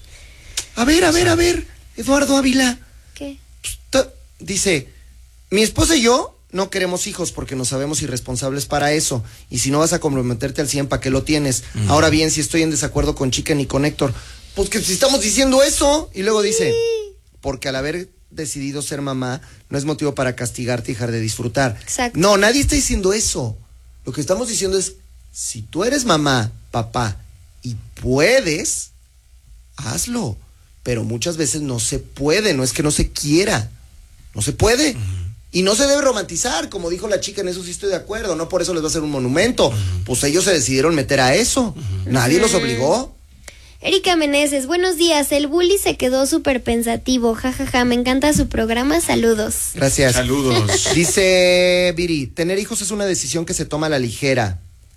A ver, Eduardo Ávila. ¿Qué? Dice: mi esposa y yo no queremos hijos porque nos sabemos irresponsables para eso. Y si no vas a comprometerte al 100, ¿para qué lo tienes? Ahora bien, si estoy en desacuerdo con Chicken y con Héctor, pues que si estamos diciendo eso. Y luego dice: porque al haber decidido ser mamá, no es motivo para castigarte y dejar de disfrutar. Exacto. No, nadie está diciendo eso. Lo que estamos diciendo es: si tú eres mamá, papá, y puedes, hazlo. Pero muchas veces no se puede, no es que no se quiera, no se puede. Y no se debe romantizar, como dijo la chica, en eso sí estoy de acuerdo, no por eso les va a hacer un monumento. Pues ellos se decidieron meter a eso, nadie los obligó. Erika Meneses: buenos días, el bully se quedó súper pensativo, jajaja, me encanta su programa, saludos. Gracias. Saludos. Dice Viri: tener hijos es una decisión que se toma a la ligera.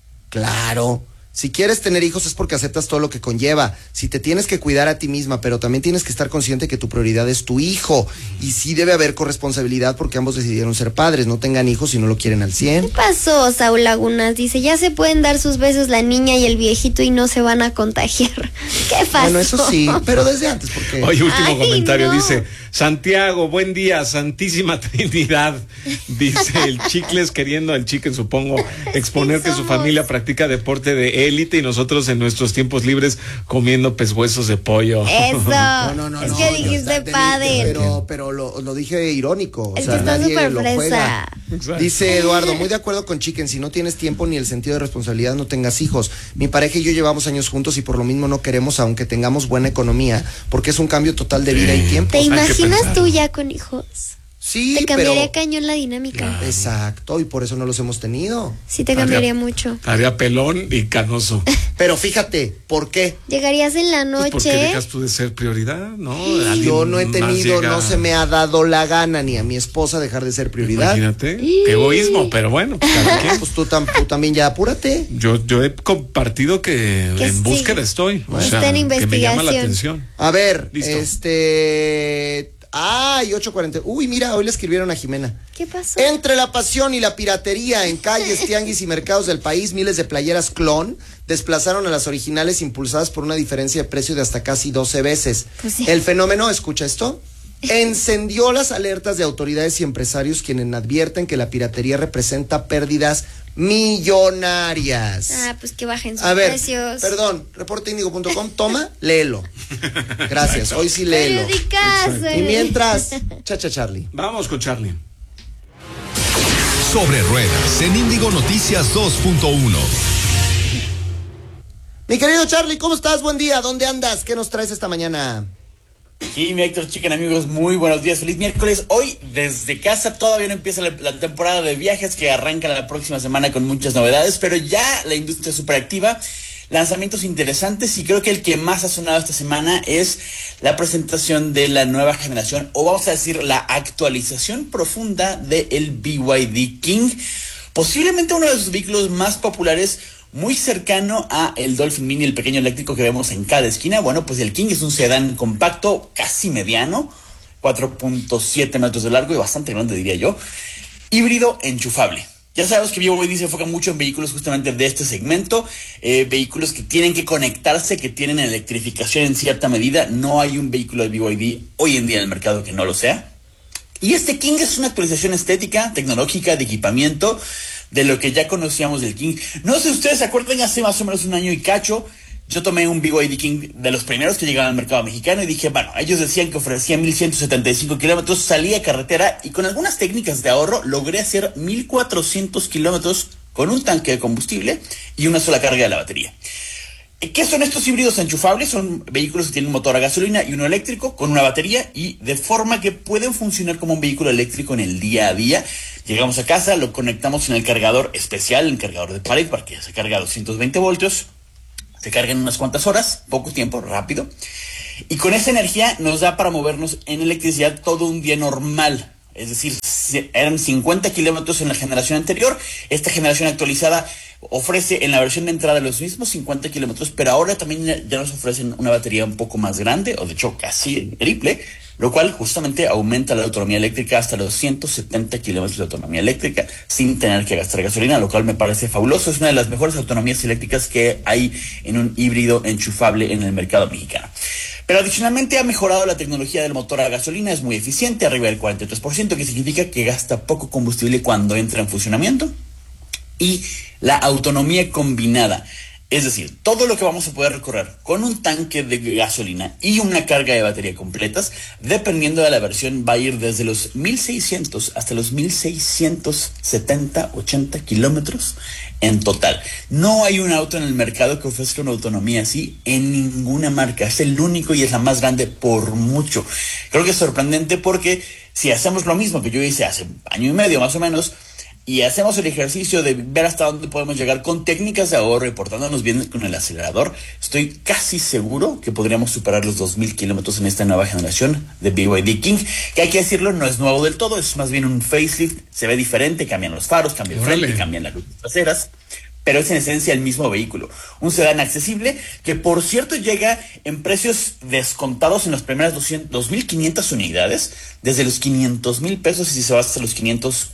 Claro. Si quieres tener hijos es porque aceptas todo lo que conlleva. Si te tienes que cuidar a ti misma, pero también tienes que estar consciente que tu prioridad es tu hijo. Y sí debe haber corresponsabilidad porque ambos decidieron ser padres. No tengan hijos si no lo quieren al 100. ¿Qué pasó, Saúl Lagunas? Dice: ya se pueden dar sus besos la niña y el viejito y no se van a contagiar. ¿Qué pasó? Bueno, eso sí, pero desde antes, porque... Oye, último comentario, dice: Santiago, buen día, Santísima Trinidad. Dice el Chicles, queriendo al Chicken, supongo, exponer que su familia practica deporte de élite y nosotros en nuestros tiempos libres comiendo peshuesos de pollo. Eso. No, es que dijiste padre. Pero lo dije irónico. Es que está súper fresa. Dice Eduardo: muy de acuerdo con Chicken, si no tienes tiempo ni el sentido de responsabilidad, no tengas hijos. Mi pareja y yo llevamos años juntos y por lo mismo no queremos, aunque tengamos buena economía, porque es un cambio total de vida y tiempo. ¿Te imaginas tú ya con hijos? Sí, te cambiaría cañón la dinámica. Claro. Exacto, y por eso no los hemos tenido. Sí, te cambiaría mucho. Haría pelón y canoso. Pero fíjate, ¿por qué? Llegarías en la noche. Pues porque dejas tú de ser prioridad, ¿no? Yo no he tenido, no se me ha dado la gana ni a mi esposa dejar de ser prioridad. Imagínate, qué egoísmo, pero bueno. Pues tú también ya apúrate. Yo he compartido que en búsqueda estoy. O sea, en investigación. Que me llama la atención. A ver, listo. Ay, 8:40. Uy, mira, hoy le escribieron a Jimena. ¿Qué pasó? Entre la pasión y la piratería en calles, tianguis y mercados del país, miles de playeras clon desplazaron a las originales impulsadas por una diferencia de precio de hasta casi 12 veces. Pues sí. El fenómeno, escucha esto, encendió las alertas de autoridades y empresarios quienes advierten que la piratería representa pérdidas millonarias. Pues que bajen sus A precios. ver, perdón, reporteindigo.com, toma, léelo. Gracias, hoy sí léelo. Y mientras, Chacha Charlie. Vamos con Charlie. Sobre ruedas en Índigo Noticias 2.1. Mi querido Charlie, ¿cómo estás? Buen día, ¿dónde andas? ¿Qué nos traes esta mañana? Y mi Héctor Chicken, amigos, muy buenos días, feliz miércoles. Hoy desde casa todavía no empieza la temporada de viajes que arranca la próxima semana con muchas novedades, pero ya la industria es súper activa, lanzamientos interesantes y creo que el que más ha sonado esta semana es la presentación de la nueva generación, o vamos a decir la actualización profunda del BYD King, posiblemente uno de sus vehículos más populares, muy cercano a el Dolphin Mini, el pequeño eléctrico que vemos en cada esquina. Bueno, pues el King es un sedán compacto, casi mediano, 4.7 metros de largo y bastante grande, diría yo. Híbrido enchufable. Ya sabemos que BYD se enfoca mucho en vehículos justamente de este segmento, vehículos que tienen que conectarse, que tienen electrificación en cierta medida. No hay un vehículo de BYD hoy en día en el mercado que no lo sea. Y este King es una actualización estética, tecnológica, de equipamiento, de lo que ya conocíamos del King. No sé si ustedes se acuerdan, hace más o menos un año y cacho, yo tomé un BYD King de los primeros que llegaban al mercado mexicano y dije, bueno, ellos decían que ofrecían 1,175 kilómetros, salí a carretera y con algunas técnicas de ahorro logré hacer 1,400 kilómetros con un tanque de combustible y una sola carga de la batería. ¿Qué son estos híbridos enchufables? Son vehículos que tienen un motor a gasolina y uno eléctrico con una batería y de forma que pueden funcionar como un vehículo eléctrico en el día a día. Llegamos a casa, lo conectamos en el cargador especial, el cargador de pared, para que se cargue a 220 voltios. Se carga en unas cuantas horas, poco tiempo, rápido. Y con esa energía nos da para movernos en electricidad todo un día normal. Es decir, eran 50 kilómetros en la generación anterior. Esta generación actualizada ofrece en la versión de entrada los mismos 50 kilómetros, pero ahora también ya nos ofrecen una batería un poco más grande, o de hecho casi triple, lo cual justamente aumenta la autonomía eléctrica hasta los 170 kilómetros de autonomía eléctrica sin tener que gastar gasolina, lo cual me parece fabuloso. Es una de las mejores autonomías eléctricas que hay en un híbrido enchufable en el mercado mexicano. Pero adicionalmente ha mejorado la tecnología del motor a gasolina, es muy eficiente, arriba del 43%, que significa que gasta poco combustible cuando entra en funcionamiento. Y la autonomía combinada, es decir, todo lo que vamos a poder recorrer con un tanque de gasolina y una carga de batería completas, dependiendo de la versión, va a ir desde los 1,600 hasta los 1,670, 80 kilómetros en total. No hay un auto en el mercado que ofrezca una autonomía así en ninguna marca. Es el único y es la más grande por mucho. Creo que es sorprendente porque si hacemos lo mismo que yo hice hace año y medio más o menos, y hacemos el ejercicio de ver hasta dónde podemos llegar con técnicas de ahorro y portándonos bien con el acelerador, estoy casi seguro que podríamos superar los 2,000 kilómetros en esta nueva generación de BYD King, que hay que decirlo, no es nuevo del todo, es más bien un facelift, se ve diferente, cambian los faros, cambia el frente, cambian las luces traseras, pero es en esencia el mismo vehículo. Un sedán accesible que, por cierto, llega en precios descontados en las primeras 2,500 unidades, desde los 500,000 pesos y si se va hasta los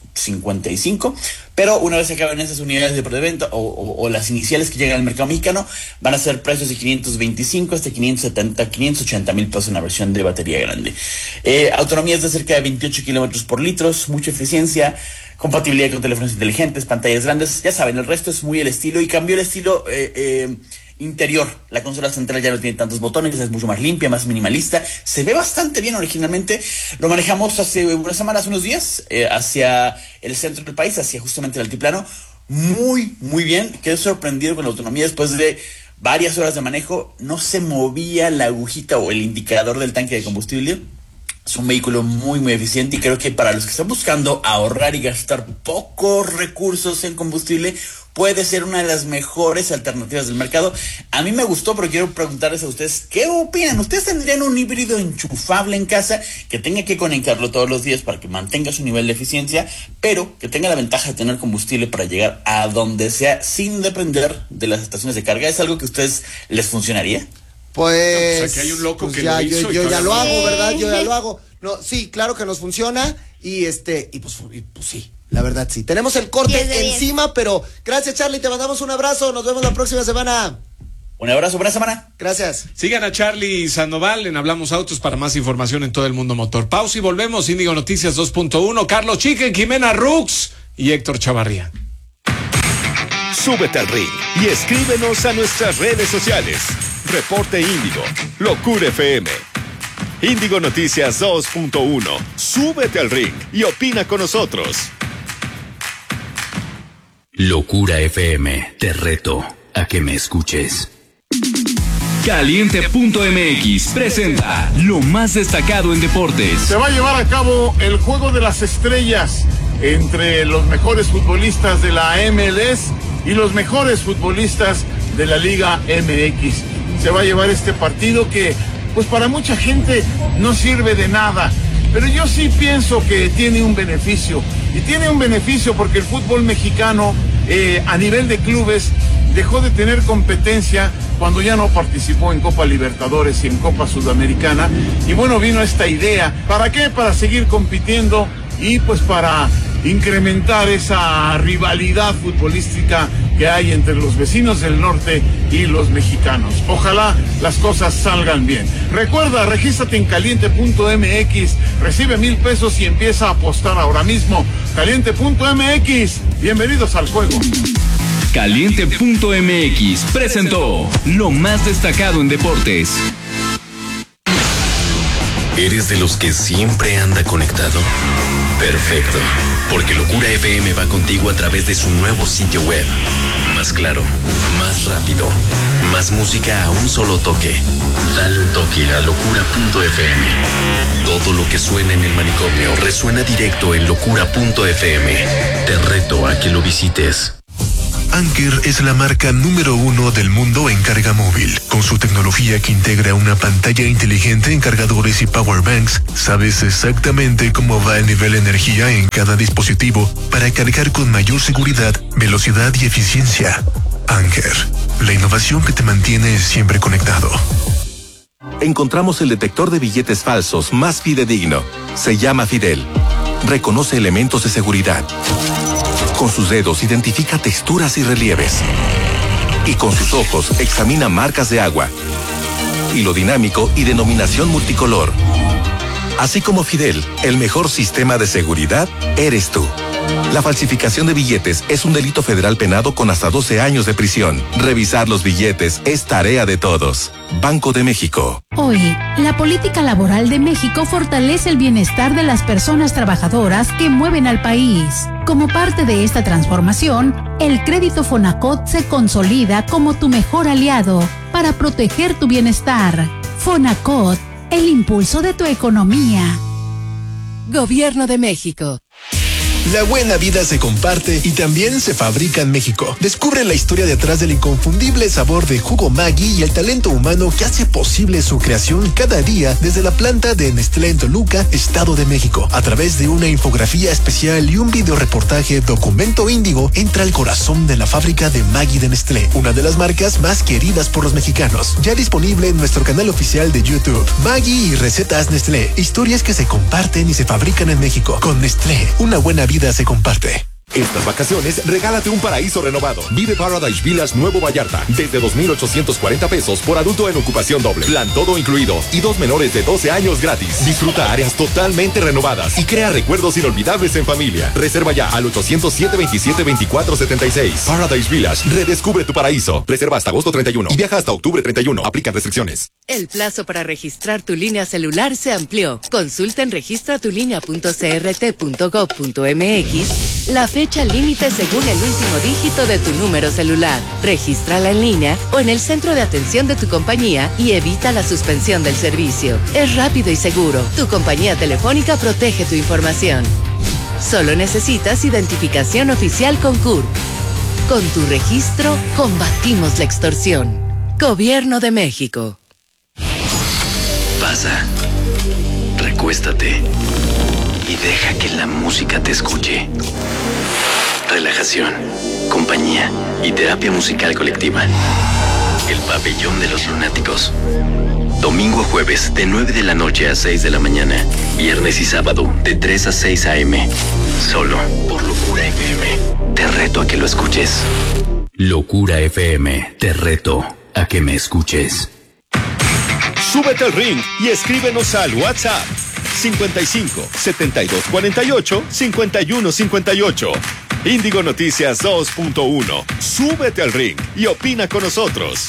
555, pero una vez se acaben esas unidades de preventa o las iniciales que llegan al mercado mexicano, van a ser precios de 525 hasta 570, 580 mil pesos en la versión de batería grande. Autonomías de cerca de 28 kilómetros por litro, mucha eficiencia, compatibilidad con teléfonos inteligentes, pantallas grandes, ya saben, el resto es muy el estilo y cambió el estilo interior. La consola central ya no tiene tantos botones, es mucho más limpia, más minimalista, se ve bastante bien originalmente. Lo manejamos hace unas semanas, unos días, hacia el centro del país, hacia justamente el altiplano, muy bien. Quedé sorprendido con la autonomía después de varias horas de manejo, no se movía la agujita o el indicador del tanque de combustible. Es un vehículo muy eficiente y creo que para los que están buscando ahorrar y gastar pocos recursos en combustible, puede ser una de las mejores alternativas del mercado. A mí me gustó, pero quiero preguntarles a ustedes, ¿qué opinan? ¿Ustedes tendrían un híbrido enchufable en casa que tenga que conectarlo todos los días para que mantenga su nivel de eficiencia, pero que tenga la ventaja de tener combustible para llegar a donde sea sin depender de las estaciones de carga? ¿Es algo que a ustedes les funcionaría? Pues, o sea, que hay un loco pues que ya, lo hizo yo ya lo hago, ¿verdad? Yo ya Sí. lo hago. No, sí, claro que nos funciona y pues sí, la verdad sí. Tenemos el corte 10 de 10. encima, pero gracias, Charlie, te mandamos un abrazo, nos vemos la próxima semana. Un abrazo, buena semana. Gracias. Sigan a Charlie Sandoval en Hablamos Autos para más información en todo el mundo motor. Pausa y volvemos. Índigo Noticias 2.1, Carlos Chiquen, Jimena Rux y Héctor Chavarría. Súbete al ring y escríbenos a nuestras redes sociales. Reporte Índigo, Locura FM. Índigo Noticias 2.1. Súbete al ring y opina con nosotros. Locura FM, te reto a que me escuches. Caliente.mx presenta lo más destacado en deportes. Se va a llevar a cabo el Juego de las Estrellas entre los mejores futbolistas de la MLS y los mejores futbolistas de la Liga MX. Se va a llevar este partido que, pues para mucha gente no sirve de nada, pero yo sí pienso que tiene un beneficio, y tiene un beneficio porque el fútbol mexicano a nivel de clubes dejó de tener competencia cuando ya no participó en Copa Libertadores y en Copa Sudamericana, y bueno, vino esta idea, ¿para qué? Para seguir compitiendo y pues para incrementar esa rivalidad futbolística que hay entre los vecinos del norte y los mexicanos. Ojalá las cosas salgan bien. Recuerda, regístrate en caliente.mx, recibe 1,000 pesos y empieza a apostar ahora mismo. Caliente.mx, bienvenidos al juego. Caliente.mx presentó lo más destacado en deportes. ¿Eres de los que siempre anda conectado? Perfecto, porque Locura FM va contigo a través de su nuevo sitio web. Más claro, más rápido, más música a un solo toque. Dale un toque a locura.fm. Todo lo que suena en el manicomio resuena directo en locura.fm. Te reto a que lo visites. Anker es la marca número 1 del mundo en carga móvil. Con su tecnología que integra una pantalla inteligente en cargadores y powerbanks, sabes exactamente cómo va el nivel de energía en cada dispositivo para cargar con mayor seguridad, velocidad y eficiencia. Anker, la innovación que te mantiene siempre conectado. Encontramos el detector de billetes falsos más fidedigno. Se llama Fidel. Reconoce elementos de seguridad. Con sus dedos identifica texturas y relieves. Y con sus ojos examina marcas de agua. Hilo dinámico y denominación multicolor. Así como Fidel, el mejor sistema de seguridad eres tú. La falsificación de billetes es un delito federal penado con hasta 12 años de prisión. Revisar los billetes es tarea de todos. Banco de México. Hoy, la política laboral de México fortalece el bienestar de las personas trabajadoras que mueven al país. Como parte de esta transformación, el crédito Fonacot se consolida como tu mejor aliado para proteger tu bienestar. Fonacot, el impulso de tu economía. Gobierno de México. La buena vida se comparte y también se fabrica en México. Descubre la historia detrás del inconfundible sabor de Jugo Maggi y el talento humano que hace posible su creación cada día desde la planta de Nestlé en Toluca, Estado de México. A través de una infografía especial y un videoreportaje Documento Índigo, entra al corazón de la fábrica de Maggi de Nestlé, una de las marcas más queridas por los mexicanos. Ya disponible en nuestro canal oficial de YouTube. Maggi y recetas Nestlé, historias que se comparten y se fabrican en México. Con Nestlé, una buena vida se comparte. Estas vacaciones, regálate un paraíso renovado. Vive Paradise Villas Nuevo Vallarta, desde 2,840 pesos por adulto en ocupación doble. Plan todo incluido y 2 menores de 12 años gratis. Disfruta áreas totalmente renovadas y crea recuerdos inolvidables en familia. Reserva ya al 807-27-2476. Paradise Villas, redescubre tu paraíso. Reserva hasta agosto 31 y viaja hasta octubre 31. Aplican restricciones. El plazo para registrar tu línea celular se amplió. Consulta en registratulinea.crt.gov.mx la fecha límite según el último dígito de tu número celular. Regístrala en línea o en el centro de atención de tu compañía y evita la suspensión del servicio. Es rápido y seguro. Tu compañía telefónica protege tu información. Solo necesitas identificación oficial con CURP. Con tu registro, combatimos la extorsión. Gobierno de México. Pasa, recuéstate y deja que la música te escuche. Relajación, compañía y terapia musical colectiva. El Pabellón de los Lunáticos. Domingo a jueves de 9 de la noche a 6 de la mañana. Viernes y sábado de 3 a 6 a.m. Solo por Locura FM. Te reto a que lo escuches. Locura FM. Te reto a que me escuches. Súbete al ring y escríbenos al WhatsApp 55 72 48 51 58. Índigo Noticias 2.1. Súbete al ring y opina con nosotros.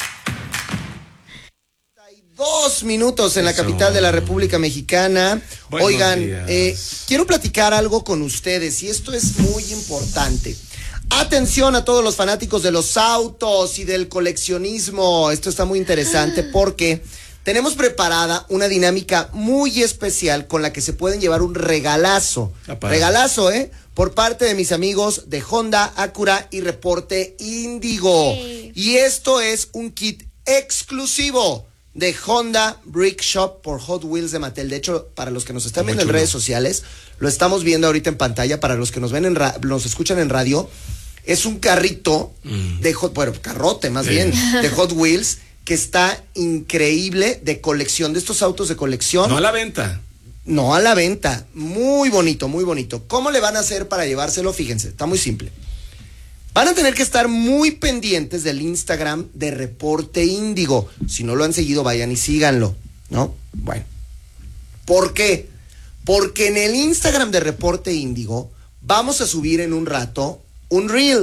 2 minutos en la capital de la República Mexicana. Buenos Oigan, días. quiero platicar algo con ustedes y esto es muy importante. Atención a todos los fanáticos de los autos y del coleccionismo. Esto está muy interesante porque tenemos preparada una dinámica muy especial con la que se pueden llevar un regalazo. Regalazo, por parte de mis amigos de Honda, Acura y Reporte Índigo. Sí. Y esto es un kit exclusivo de Honda Brick Shop por Hot Wheels de Mattel. De hecho, para los que nos están viendo en redes sociales, lo estamos viendo ahorita en pantalla. Para los que nos ven nos escuchan en radio, es un carrito de carrote más bien, de Hot Wheels, que está increíble, de colección, de estos autos de colección. No a la venta. No a la venta. Muy bonito, muy bonito. ¿Cómo le van a hacer para llevárselo? Fíjense, está muy simple. Van a tener que estar muy pendientes del Instagram de Reporte Índigo. Si no lo han seguido, vayan y síganlo, ¿no? Bueno. ¿Por qué? Porque en el Instagram de Reporte Índigo vamos a subir en un rato un reel.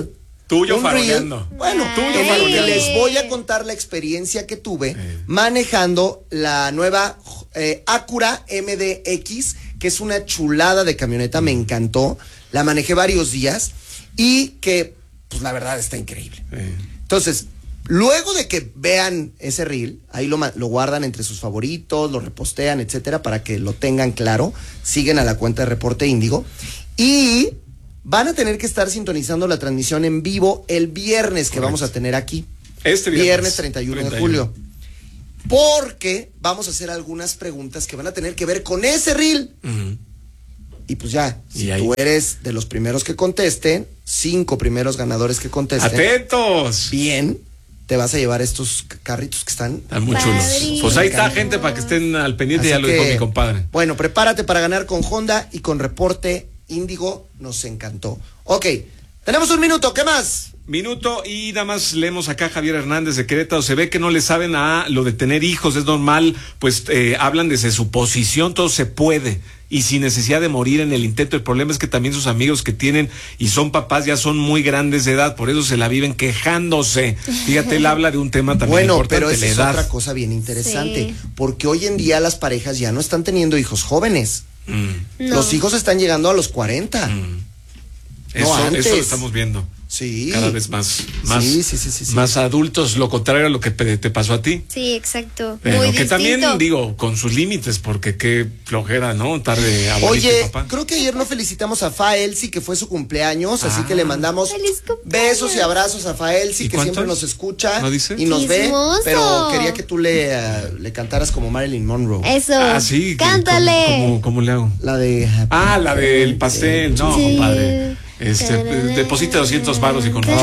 Tuyo un faroleando. reel. Bueno, Tuyo en el faroleando. que les voy a contar la experiencia que tuve manejando la nueva Acura MDX, que es una chulada de camioneta, me encantó. La manejé varios días y que, pues la verdad está increíble. Entonces, luego de que vean ese reel, ahí lo guardan entre sus favoritos, lo repostean, etcétera, para que lo tengan claro. Siguen a la cuenta de Reporte Índigo. Y van a tener que estar sintonizando la transmisión en vivo el viernes que vamos a tener aquí. Este viernes 31 de julio. Porque vamos a hacer algunas preguntas que van a tener que ver con ese reel. Y pues ya, si tú eres de los primeros que contesten, 5 primeros ganadores que contesten. ¡Atentos! Bien, te vas a llevar estos carritos que están muy chulos. Pues ahí está, gente, para que estén al pendiente. Así ya lo dijo mi compadre. Bueno, prepárate para ganar con Honda y con Reporte Índigo. Nos encantó. Ok, tenemos un minuto, ¿qué más? Minuto y nada más leemos acá a Javier Hernández de Querétaro. Se ve que no le saben a lo de tener hijos, es normal, pues hablan desde su posición, todo se puede y sin necesidad de morir en el intento. El problema es que también sus amigos que tienen y son papás ya son muy grandes de edad, por eso se la viven quejándose. Fíjate, él habla de un tema también importante, pero esa la es edad. otra cosa bien interesante, porque hoy en día las parejas ya no están teniendo hijos jóvenes. Los hijos están llegando a los 40. Eso lo estamos viendo. Sí. Cada vez más sí. más adultos, lo contrario a lo que te pasó a ti. Sí, exacto. Pero muy que distinto. también, digo, con sus límites, porque qué flojera, ¿no? Tarde a Oye, papá. creo que ayer no felicitamos a Faelsi, que fue su cumpleaños, así que le mandamos besos y abrazos a Faelsi, que siempre nos escucha y nos ve, pero quería que tú le cantaras como Marilyn Monroe. Eso. Ah, sí. Cántale. ¿Cómo le hago? La de... la del pastel. No, compadre. Deposita 200 varos y con bueno.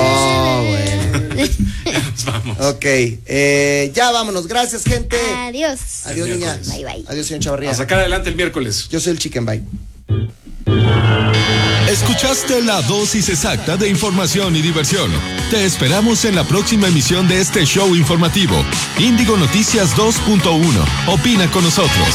Ya nos vamos. Ok, ya vámonos. Gracias, gente. Adiós. Adiós, niña. Bye, bye. Adiós, señor Chavarría. A sacar adelante el miércoles. Yo soy el Chicken Bye. Escuchaste la dosis exacta de información y diversión. Te esperamos en la próxima emisión de este show informativo. Índigo Noticias 2.1. Opina con nosotros.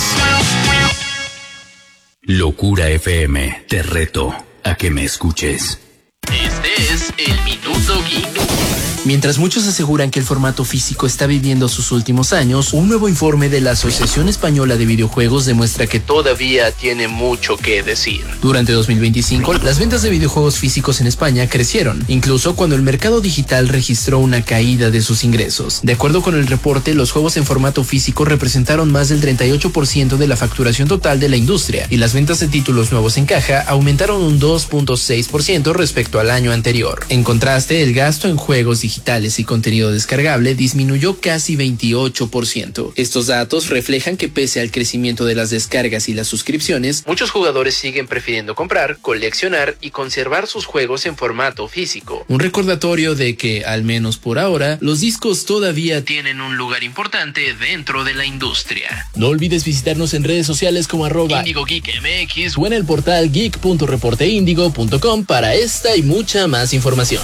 Locura FM. Te reto a que me escuches. Este es el Minuto Geek. Mientras muchos aseguran que el formato físico está viviendo sus últimos años, un nuevo informe de la Asociación Española de Videojuegos demuestra que todavía tiene mucho que decir. Durante 2025, las ventas de videojuegos físicos en España crecieron, incluso cuando el mercado digital registró una caída de sus ingresos. De acuerdo con el reporte, los juegos en formato físico representaron más del 38% de la facturación total de la industria, y las ventas de títulos nuevos en caja aumentaron un 2.6% respecto al año anterior. En contraste, el gasto en juegos digitales y contenido descargable disminuyó casi 28%. Estos datos reflejan que pese al crecimiento de las descargas y las suscripciones, muchos jugadores siguen prefiriendo comprar, coleccionar y conservar sus juegos en formato físico. Un recordatorio de que, al menos por ahora, los discos todavía tienen un lugar importante dentro de la industria. No olvides visitarnos en redes sociales como @IndigoGeekMX o en el portal geek.reporteindigo.com para esta y mucha más información.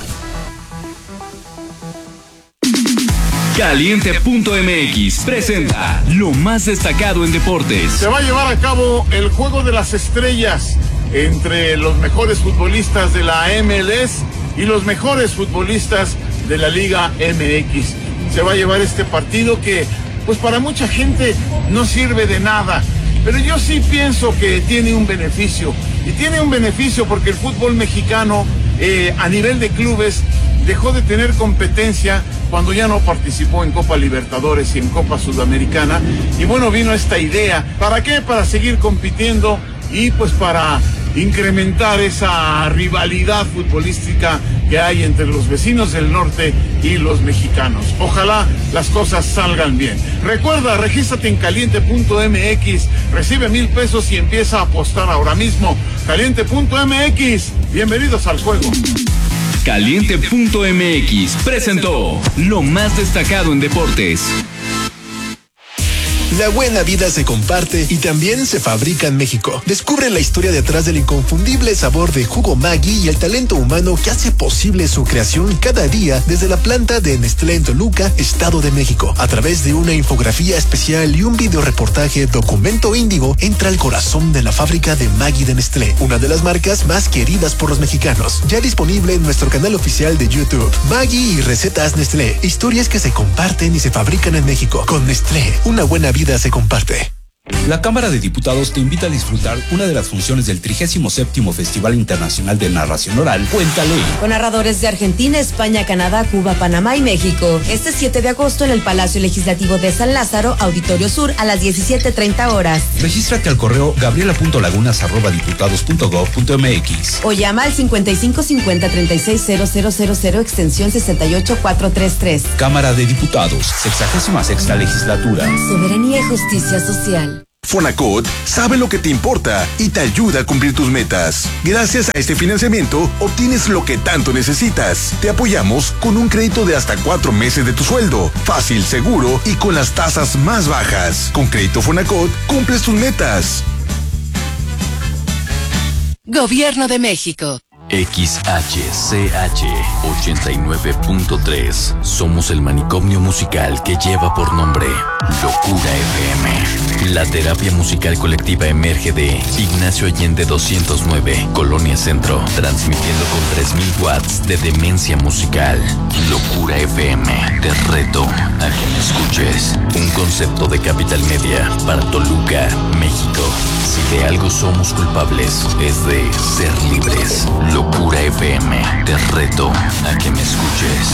Caliente.mx presenta lo más destacado en deportes. Se va a llevar a cabo el Juego de las Estrellas entre los mejores futbolistas de la MLS y los mejores futbolistas de la Liga MX. Se va a llevar este partido que, pues para mucha gente no sirve de nada, pero yo sí pienso que tiene un beneficio. Y tiene un beneficio porque el fútbol mexicano a nivel de clubes dejó de tener competencia cuando ya no participó en Copa Libertadores y en Copa Sudamericana. Y bueno, vino esta idea. ¿Para qué? Para seguir compitiendo y pues para incrementar esa rivalidad futbolística que hay entre los vecinos del norte y los mexicanos. Ojalá las cosas salgan bien. Recuerda, regístrate en caliente.mx, recibe 1,000 pesos y empieza a apostar ahora mismo. Caliente.mx, bienvenidos al juego. Caliente.mx presentó lo más destacado en deportes. La buena vida se comparte y también se fabrica en México. Descubre la historia detrás del inconfundible sabor de Jugo Maggi y el talento humano que hace posible su creación cada día desde la planta de Nestlé en Toluca, Estado de México. A través de una infografía especial y un videoreportaje Documento Índigo, entra al corazón de la fábrica de Maggi de Nestlé, una de las marcas más queridas por los mexicanos. Ya disponible en nuestro canal oficial de YouTube. Maggi y recetas Nestlé, historias que se comparten y se fabrican en México. Con Nestlé, una buena vida se comparte. La Cámara de Diputados te invita a disfrutar una de las funciones del 37º Festival Internacional de Narración Oral, Cuéntale. Con narradores de Argentina, España, Canadá, Cuba, Panamá y México. Este 7 de agosto en el Palacio Legislativo de San Lázaro, Auditorio Sur, a las 17:30 horas. Regístrate al correo gabriela.lagunas@diputados.gov.mx o llama al 5550-360000 extensión 68433. Cámara de Diputados, 66ª Legislatura. Soberanía y justicia social. Fonacot sabe lo que te importa y te ayuda a cumplir tus metas. Gracias a este financiamiento, obtienes lo que tanto necesitas. Te apoyamos con un crédito de hasta 4 meses de tu sueldo. Fácil, seguro y con las tasas más bajas. Con Crédito Fonacot, cumples tus metas. Gobierno de México. XHCH 89.3. Somos el manicomio musical que lleva por nombre Locura FM. La terapia musical colectiva emerge de Ignacio Allende 209, Colonia Centro, transmitiendo con 3000 watts de demencia musical. Locura FM. Te reto a que me escuches. Un concepto de Capital Media para Toluca, México. Si de algo somos culpables, es de ser libres. Locura FM. Te reto a que me escuches.